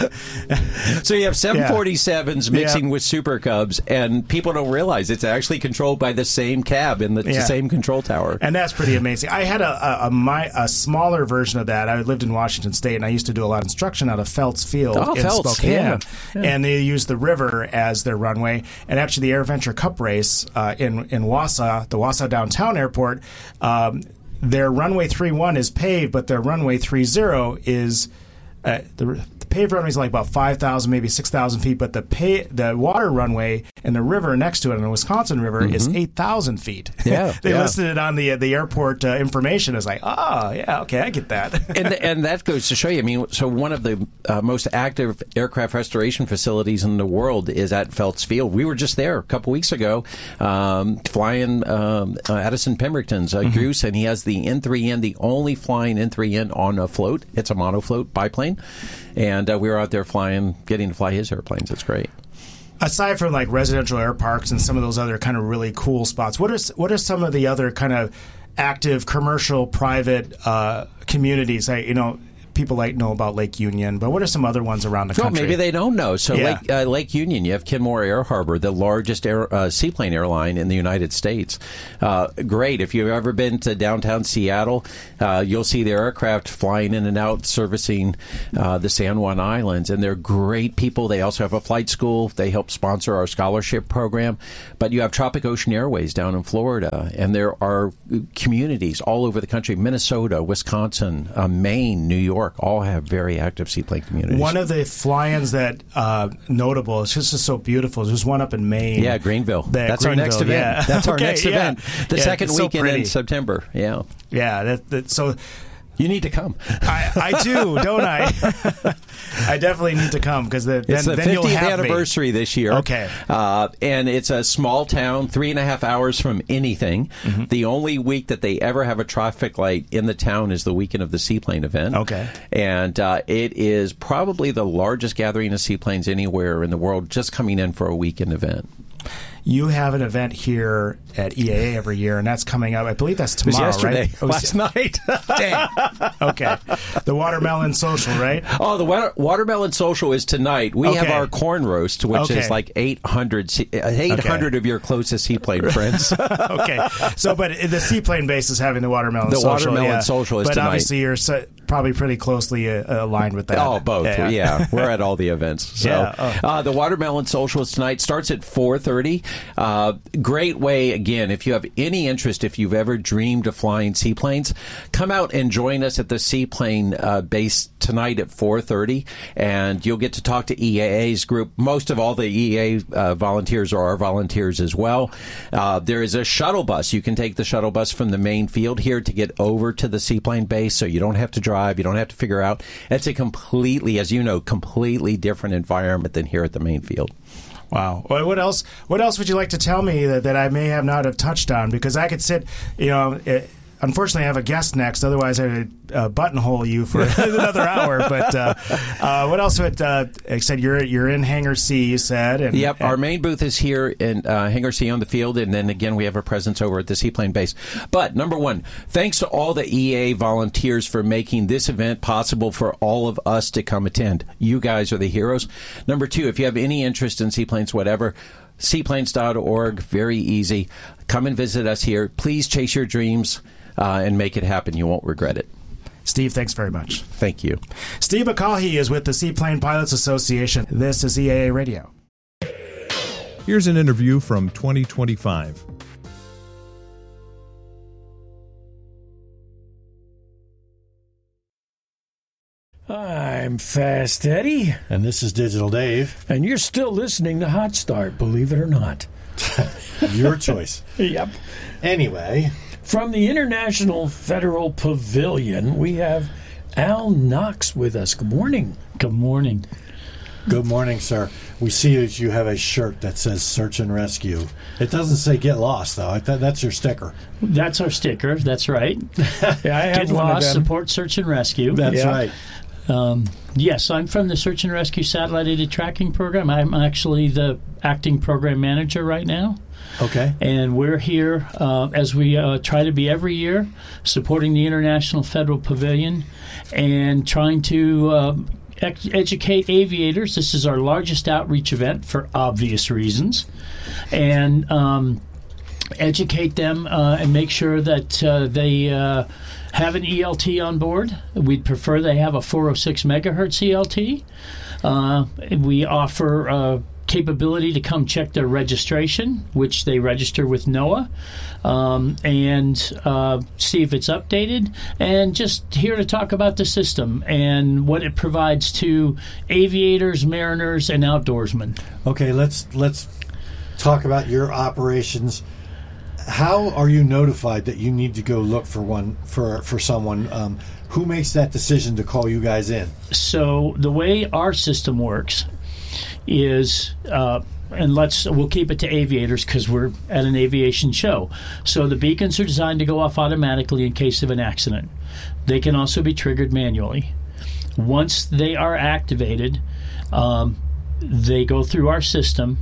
S13: So you have seven forty-sevens
S2: yeah.
S13: mixing
S2: yeah.
S13: with Super Cubs, and people don't realize it's actually controlled by the same cab in the,
S2: yeah.
S13: the same control tower.
S2: And that's pretty amazing. I had a a, a, my, a smaller version of that. I lived in Washington State, and I used to do a lot of instruction out of Phelps Field
S13: oh,
S2: in
S13: Phelps,
S2: Spokane.
S13: Yeah. Yeah.
S2: And they used the river as their runway. And actually, the AirVenture Cup race uh, in, in Wausau, the Wausau Downtown Airport, um, their runway three one is paved, but their runway three zero is uh, the, the paved runway is like about five thousand, maybe six thousand feet, but the pay, the water runway and the river next to it, in the Wisconsin River, mm-hmm. is eight thousand feet.
S13: Yeah,
S2: they
S13: yeah.
S2: listed it on the the airport uh, information as like, oh yeah, okay, I get that.
S13: and and that goes to show you. I mean, so one of the uh, most active aircraft restoration facilities in the world is at Phelps Field. We were just there a couple weeks ago, um, flying um, uh, Addison Pemberton's uh, mm-hmm. Goose, and he has the N three N, the only flying N three N on a float. It's a monofloat biplane, and uh, we were out there flying, getting to fly his airplanes. It's great.
S2: Aside from like residential air parks and some of those other kind of really cool spots, what are what are some of the other kind of active commercial private uh, communities? I, you know, people like know about Lake Union, but what are some other ones around the
S13: well,
S2: country?
S13: Maybe they don't know. So
S2: Yeah.
S13: Lake, uh, Lake Union, you have Kenmore Air Harbor, the largest air, uh, seaplane airline in the United States. Uh, great. If you've ever been to downtown Seattle, uh, you'll see the aircraft flying in and out, servicing uh, the San Juan Islands, and they're great people. They also have a flight school. They help sponsor our scholarship program. But you have Tropic Ocean Airways down in Florida, and there are communities all over the country. Minnesota, Wisconsin, uh, Maine, New York, all have very active seaplane communities.
S2: One of the fly-ins that uh, notable, it's just so beautiful. There's one up in Maine.
S13: Yeah, Greenville.
S2: The
S13: That's our next
S2: Greenville,
S13: event.
S2: yeah.
S13: That's our
S2: Okay,
S13: next
S2: yeah.
S13: event. The
S2: Yeah,
S13: second
S2: it's so
S13: weekend
S2: pretty.
S13: in September. Yeah.
S2: Yeah, that, that, so
S13: you need to come.
S2: I, I do, don't I? I definitely need to come because then,
S13: It's the
S2: then you'll
S13: fiftieth
S2: have me.
S13: anniversary this year.
S2: Okay.
S13: Uh, and it's a small town, three and a half hours from anything.
S2: Mm-hmm.
S13: The only week that they ever have a traffic light in the town is the weekend of the seaplane event.
S2: Okay.
S13: And uh, it is probably the largest gathering of seaplanes anywhere in the world just coming in for a weekend event.
S2: You have an event here at E A A every year, and that's coming up. I believe that's
S13: It was
S2: tomorrow,
S13: yesterday,
S2: right? Oh,
S13: last night.
S2: Damn. Okay. The Watermelon Social, right?
S13: Oh, the water, Watermelon Social is tonight. We have
S2: Okay.
S13: our corn roast, which
S2: Okay.
S13: is like eight hundred, se- uh, eight hundred of your closest seaplane friends.
S2: Okay. So, but the seaplane base is having the Watermelon
S13: The
S2: Social.
S13: Watermelon
S2: yeah.
S13: Social is
S2: but
S13: tonight.
S2: obviously you're so, probably pretty closely uh, aligned with that.
S13: Oh, both. Yeah. We're at all the events. So,
S2: Yeah. Oh.
S13: uh, the Watermelon Social is tonight. Starts at four thirty. Uh, great way, again, if you have any interest, if you've ever dreamed of flying seaplanes, come out and join us at the seaplane uh, base tonight at four thirty, and you'll get to talk to E A A's group. Most of all the E A A uh, volunteers are our volunteers as well. Uh, there is a shuttle bus. You can take the shuttle bus from the main field here to get over to the seaplane base, so you don't have to drive. You don't have to figure out. It's a completely, as you know, completely different environment than here at the main field.
S2: Wow. Well, what else? What else would you like to tell me that, that I may have not have touched on? Because I could sit, you know. It, unfortunately, I have a guest next. Otherwise, I would uh, buttonhole you for another hour. But uh, uh, what else would uh, I said? You're you're in Hangar C. You said. And,
S13: Yep,
S2: and,
S13: our main booth is here in uh, Hangar C on the field, and then again we have a presence over at the seaplane base. But number one, thanks to all the E A volunteers for making this event possible for all of us to come attend. You guys are the heroes. Number two, if you have any interest in seaplanes, whatever, seaplanes dot org, very easy. Come and visit us here. Please chase your dreams uh, and make it happen. You won't regret it.
S2: Steve, thanks very much.
S13: Thank you.
S2: Steve McCaughey is with the Seaplane Pilots Association. This is E A A Radio.
S5: Here's an interview from twenty twenty-five.
S6: I'm Fast Eddie.
S7: And this is Digital Dave.
S6: And you're still listening to Hot Start, believe it or not.
S7: Your choice.
S6: Yep.
S7: Anyway.
S6: From the International Federal Pavilion, we have Al Knox with us. Good morning.
S14: Good morning.
S7: Good morning, sir. We see that you have a shirt that says Search and Rescue. It doesn't say Get Lost, though. I thought that's your sticker.
S14: That's our sticker. That's right.
S6: Yeah, I have
S14: Get
S6: one of
S14: Lost,
S6: them.
S14: support Search and Rescue.
S7: That's
S6: Yeah.
S7: right.
S14: Um, yes, I'm from the Search and Rescue Satellite Aided Tracking Program. I'm actually the acting program manager right now.
S7: Okay.
S14: And we're here uh, as we uh, try to be every year, supporting the International Federal Pavilion and trying to uh, ec- educate aviators. This is our largest outreach event for obvious reasons. And um, educate them uh, and make sure that uh, they uh, have an E L T on board. We'd prefer they have a four oh six megahertz E L T. Uh, we offer uh, capability to come check their registration, which they register with NOAA, um, and uh, see if it's updated, and just here to talk about the system and what it provides to aviators, mariners, and outdoorsmen.
S7: Okay, let's let's talk about your operations. How are you notified that you need to go look for one for for someone? Um, who makes that decision to call you guys in?
S14: So the way our system works is, uh, and let's we'll keep it to aviators because we're at an aviation show. So the beacons are designed to go off automatically in case of an accident. They can also be triggered manually. Once they are activated, um, they go through our system.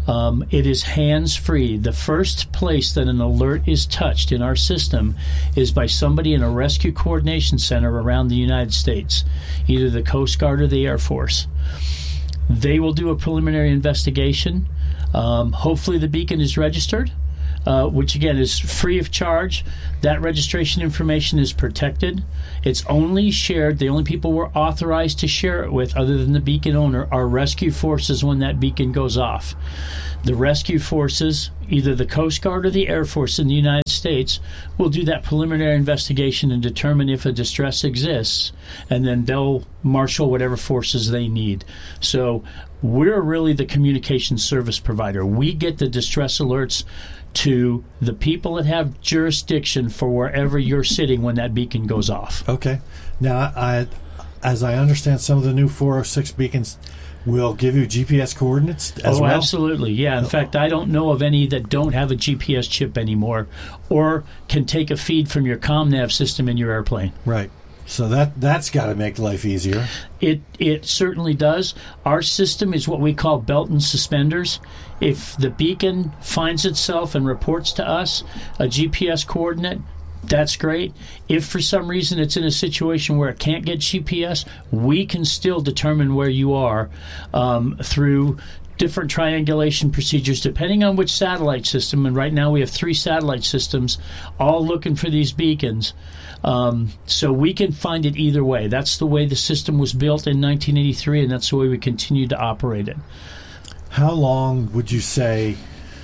S14: Um, it is hands-free. The first place that an alert is touched in our system is by somebody in a rescue coordination center around the United States, either the Coast Guard or the Air Force. They will do a preliminary investigation. Um, hopefully the beacon is registered, uh, which again is free of charge. That registration information is protected. It's only shared, the only people we're authorized to share it with, other than the beacon owner, are rescue forces when that beacon goes off. The rescue forces, either the Coast Guard or the Air Force in the United States, will do that preliminary investigation and determine if a distress exists, and then they'll marshal whatever forces they need. So we're really the communication service provider. We get the distress alerts to the people that have jurisdiction for wherever you're sitting when that beacon goes off.
S7: Okay. Now, I, as I understand, some of the new four oh six beacons will give you G P S coordinates as
S14: oh,
S7: well?
S14: Oh, absolutely. Yeah. In fact, I don't know of any that don't have a G P S chip anymore or can take a feed from your ComNav system in your airplane.
S7: Right. So that, that's got to make life easier.
S14: It it certainly does. Our system is what we call belt and suspenders. If the beacon finds itself and reports to us a G P S coordinate, that's great. If for some reason it's in a situation where it can't get G P S, we can still determine where you are um, through different triangulation procedures depending on which satellite system. And right now we have three satellite systems all looking for these beacons. Um, so we can find it either way. That's the way the system was built in nineteen eighty-three, and that's the way we continue to operate it.
S7: How long would you say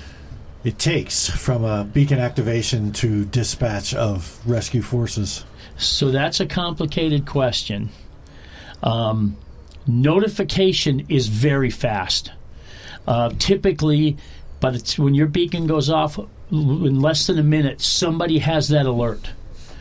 S7: it takes from a beacon activation to dispatch of rescue forces?
S14: So that's a complicated question. Um, notification is very fast. Uh, typically, by the t- when your beacon goes off, in less than a minute, somebody has that alert.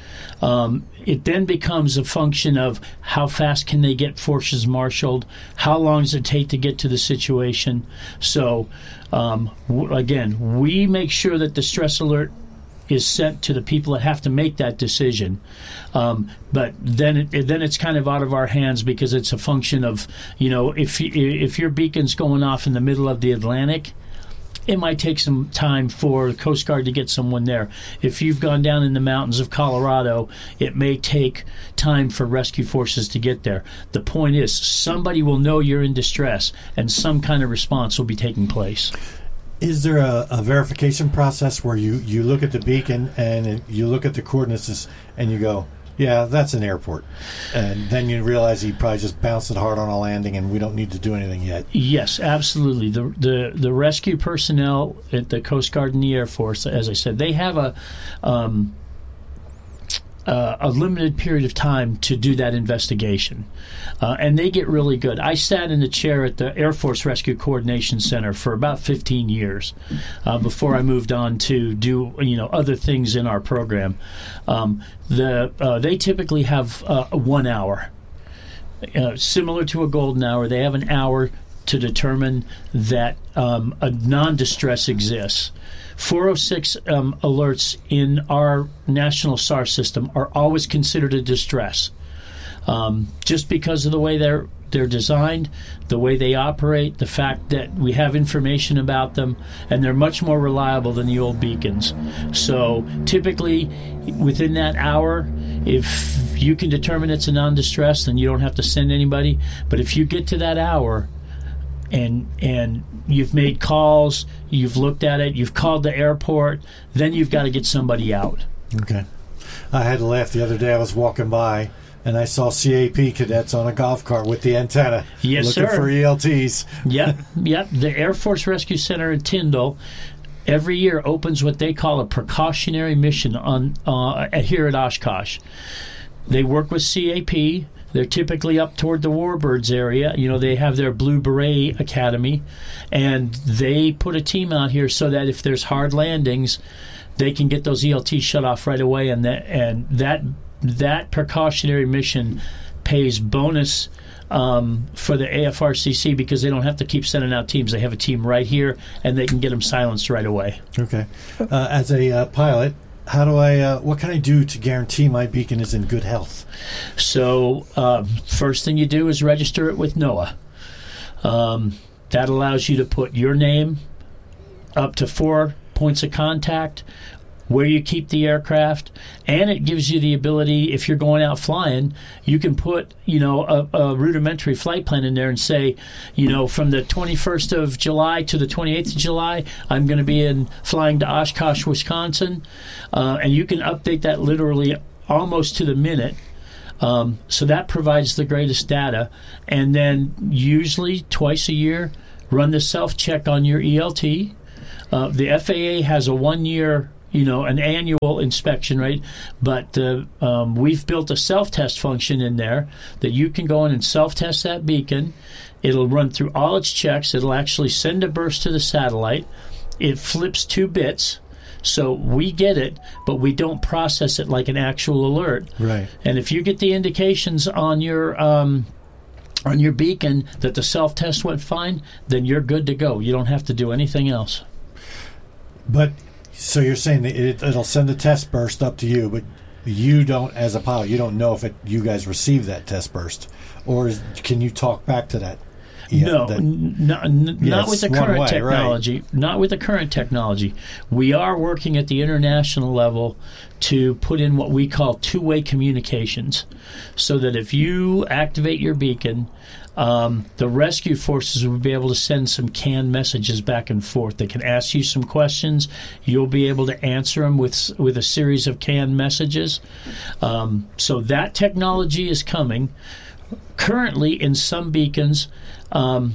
S14: Um, it then becomes a function of how fast can they get forces marshaled, how long does it take to get to the situation. So, um, w- again, we make sure that the stress alert is sent to the people that have to make that decision. Um, but then it, then it's kind of out of our hands because it's a function of, you know, if if your beacon's going off in the middle of the Atlantic, it might take some time for the Coast Guard to get someone there. If you've gone down in the mountains of Colorado, it may take time for rescue forces to get there. The point is, somebody will know you're in distress, and some kind of response will be taking place.
S7: Is there a, a verification process where you, you look at the beacon and you look at the coordinates and you go, yeah, that's an airport. And then you realize he probably just bounced it hard on a landing and we don't need to do anything yet.
S14: Yes, absolutely. The the, the rescue personnel at the Coast Guard and the Air Force, as I said, they have a um, uh, a limited period of time to do that investigation. Uh, and they get really good. I sat in the chair at the Air Force Rescue Coordination Center for about fifteen years uh, before I moved on to do you know other things in our program. Um, the uh, they typically have uh, one hour, uh, similar to a golden hour. They have an hour to determine that um, a non-distress exists. four oh six um, alerts in our national S A R system are always considered a distress. Um, just because of the way they're they're designed, the way they operate, the fact that we have information about them, and they're much more reliable than the old beacons. So typically, within that hour, if you can determine it's a non-distress, then you don't have to send anybody. But if you get to that hour, and and you've made calls, you've looked at it, you've called the airport, then you've got to get somebody out.
S7: Okay. I had to laugh the other day. I was walking by, and I saw C A P cadets on a golf cart with the antenna
S14: yes,
S7: looking
S14: sir.
S7: for E L Ts.
S14: Yep, yep. The Air Force Rescue Center in Tyndall every year opens what they call a precautionary mission on uh, here at Oshkosh. They work with C A P. They're typically up toward the Warbirds area. You know, they have their Blue Beret Academy, and they put a team out here so that if there's hard landings, they can get those E L Ts shut off right away, and that and that that precautionary mission pays bonus um, for the A F R C C because they don't have to keep sending out teams. They have a team right here, and they can get them silenced right away.
S7: Okay. Uh, as a uh, pilot, how do I? Uh, what can I do to guarantee my beacon is in good health?
S14: So, uh, first thing you do is register it with NOAA. Um, that allows you to put your name, up to four points of contact, where you keep the aircraft, and it gives you the ability, if you're going out flying, you can put, you know, a, a rudimentary flight plan in there and say, you know, from the twenty-first of July to the twenty-eighth of July, I'm going to be in flying to Oshkosh, Wisconsin, uh, and you can update that literally almost to the minute. Um, so that provides the greatest data, and then usually twice a year, run the self-check on your E L T. Uh, the F A A has a one-year, you know, an annual inspection, right? But uh, um, we've built a self-test function in there that you can go in and self-test that beacon. It'll run through all its checks. It'll actually send a burst to the satellite. It flips two bits, so we get it, but we don't process it like an actual alert.
S7: Right.
S14: And if you get the indications on your um, on your beacon that the self-test went fine, then you're good to go. You don't have to do anything else.
S7: But so you're saying that it, it'll send a test burst up to you, but you don't, as a pilot, you don't know if it, you guys received that test burst, or is, can you talk back to that? Yeah,
S14: no,
S7: that,
S14: n- not, n-
S7: yeah,
S14: not with the current
S7: way,
S14: technology.
S7: Right.
S14: Not with the current technology. We are working at the international level to put in what we call two-way communications, so that if you activate your beacon, um, the rescue forces will be able to send some canned messages back and forth. They can ask you some questions. You'll be able to answer them with with a series of canned messages. Um, so that technology is coming. Currently, in some beacons, um,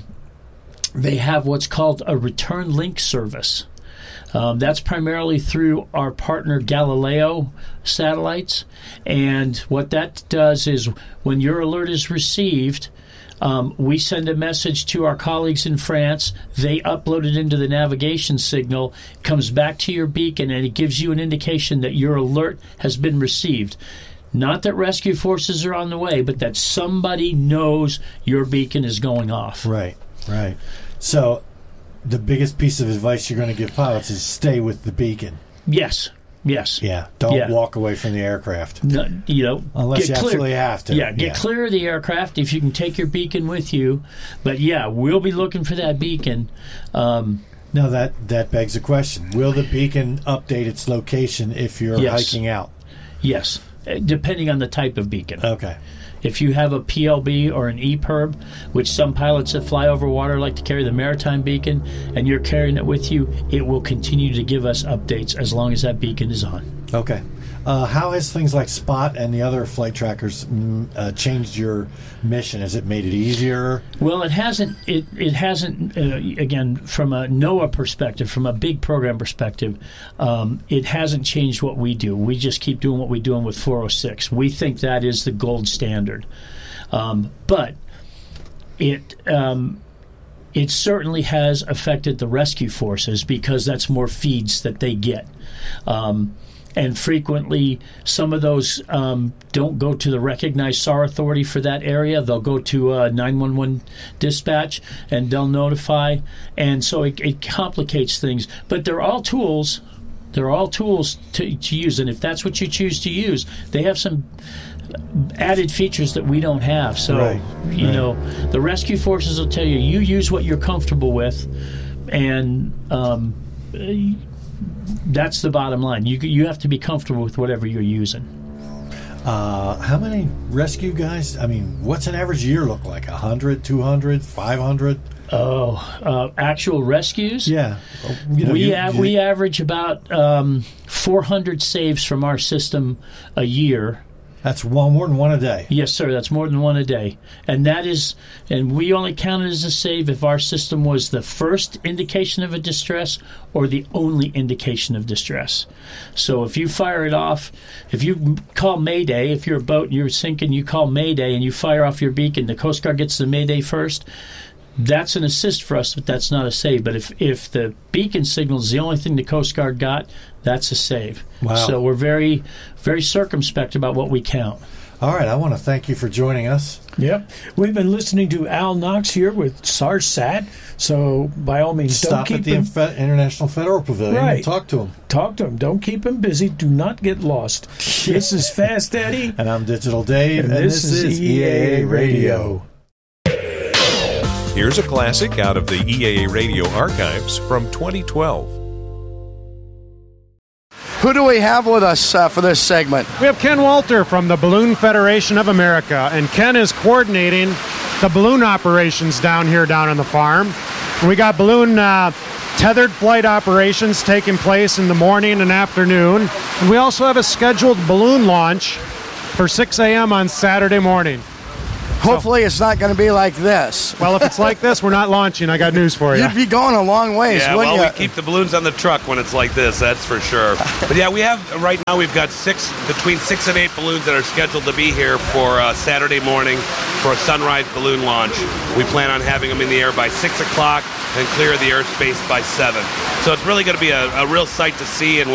S14: they have what's called a return link service. Um, that's primarily through our partner Galileo satellites. And what that does is when your alert is received, um, we send a message to our colleagues in France. They upload it into the navigation signal, comes back to your beacon, and it gives you an indication that your alert has been received. Not that rescue forces are on the way, but that somebody knows your beacon is going off.
S7: Right, right. So the biggest piece of advice you're going to give pilots is stay with the beacon.
S14: Yes, yes.
S7: Yeah, don't
S14: yeah.
S7: walk away from the aircraft.
S14: No, you know,
S7: Unless you
S14: clear.
S7: absolutely have to.
S14: Yeah, get
S7: yeah.
S14: clear of the aircraft if you can take your beacon with you. But, yeah, we'll be looking for that beacon. Um,
S7: now, that, that begs a question. Will the beacon update its location if you're
S14: yes.
S7: hiking out?
S14: Yes. Depending on the type of beacon.
S7: Okay.
S14: If you have a P L B or an E P I R B, which some pilots that fly over water like to carry the maritime beacon, and you're carrying it with you, it will continue to give us updates as long as that beacon is on.
S7: Okay. Uh, how has things like Spot and the other flight trackers mm, uh, changed your mission? Has it made it easier?
S14: Well, it hasn't. It it hasn't. Uh, again, from a NOAA perspective, from a big program perspective, um, it hasn't changed what we do. We just keep doing what we're doing with four oh six. We think that is the gold standard. Um, but it. Um, It certainly has affected the rescue forces because that's more feeds that they get. Um, and frequently, some of those um, don't go to the recognized S A R authority for that area. They'll go to uh, nine one one dispatch, and they'll notify. And so it, it complicates things. But they're all tools. They're all tools to, to use. And if that's what you choose to use, they have some added features that we don't have. So,
S7: right,
S14: you
S7: right.
S14: know, the rescue forces will tell you, you use what you're comfortable with, and um, that's the bottom line. You you have to be comfortable with whatever you're using.
S7: Uh, how many rescue guys? I mean, what's an average year look like? one hundred, two hundred, five hundred?
S14: Oh, uh, actual rescues?
S7: Yeah. You know,
S14: we
S7: you,
S14: av-
S7: you,
S14: we average about um, four hundred saves from our system a year.
S7: That's one more than one a day.
S14: Yes, sir. That's more than one a day, and that is, and we only count it as a save if our system was the first indication of a distress or the only indication of distress. So if you fire it off, if you call Mayday, if you're a boat and you're sinking, you call Mayday and you fire off your beacon, the Coast Guard gets the Mayday first. That's an assist for us, but that's not a save. But if, if the beacon signal is the only thing the Coast Guard got, that's a save.
S7: Wow. So
S14: we're very, very circumspect about what we count.
S7: All right. I want to thank you for joining us.
S6: Yep. We've been listening to Al Knox here with SARSAT. So by all means,
S7: Stop
S6: don't keep
S7: at the
S6: him,
S7: Inf- International Federal Pavilion
S6: right.
S7: and talk to him.
S6: Talk to him. Don't keep him busy. Do not get lost. This is Fast Eddie.
S7: And I'm Digital Dave.
S6: And,
S7: and
S6: this,
S7: this
S6: is
S7: is E A A Radio.
S5: Here's a classic out of the E A A Radio archives from twenty twelve.
S15: Who do we have with us uh, for this segment?
S16: We have Ken Walter from the Balloon Federation of America, and Ken is coordinating the balloon operations down here down on the farm. We got balloon uh, tethered flight operations taking place in the morning and afternoon. And we also have a scheduled balloon launch for six a.m. on Saturday morning.
S15: Hopefully it's not going to be like this.
S16: Well, if it's like this, we're not launching. I got news for you.
S15: You'd be going a long ways,
S17: Yeah,
S15: wouldn't
S17: well,
S15: you?
S17: we keep the balloons on the truck when it's like this, that's for sure. But yeah, we have, right now, we've got six, between six and eight balloons that are scheduled to be here for uh, Saturday morning for a sunrise balloon launch. We plan on having them in the air by six o'clock and clear the airspace by seven. So it's really going to be a, a real sight to see, and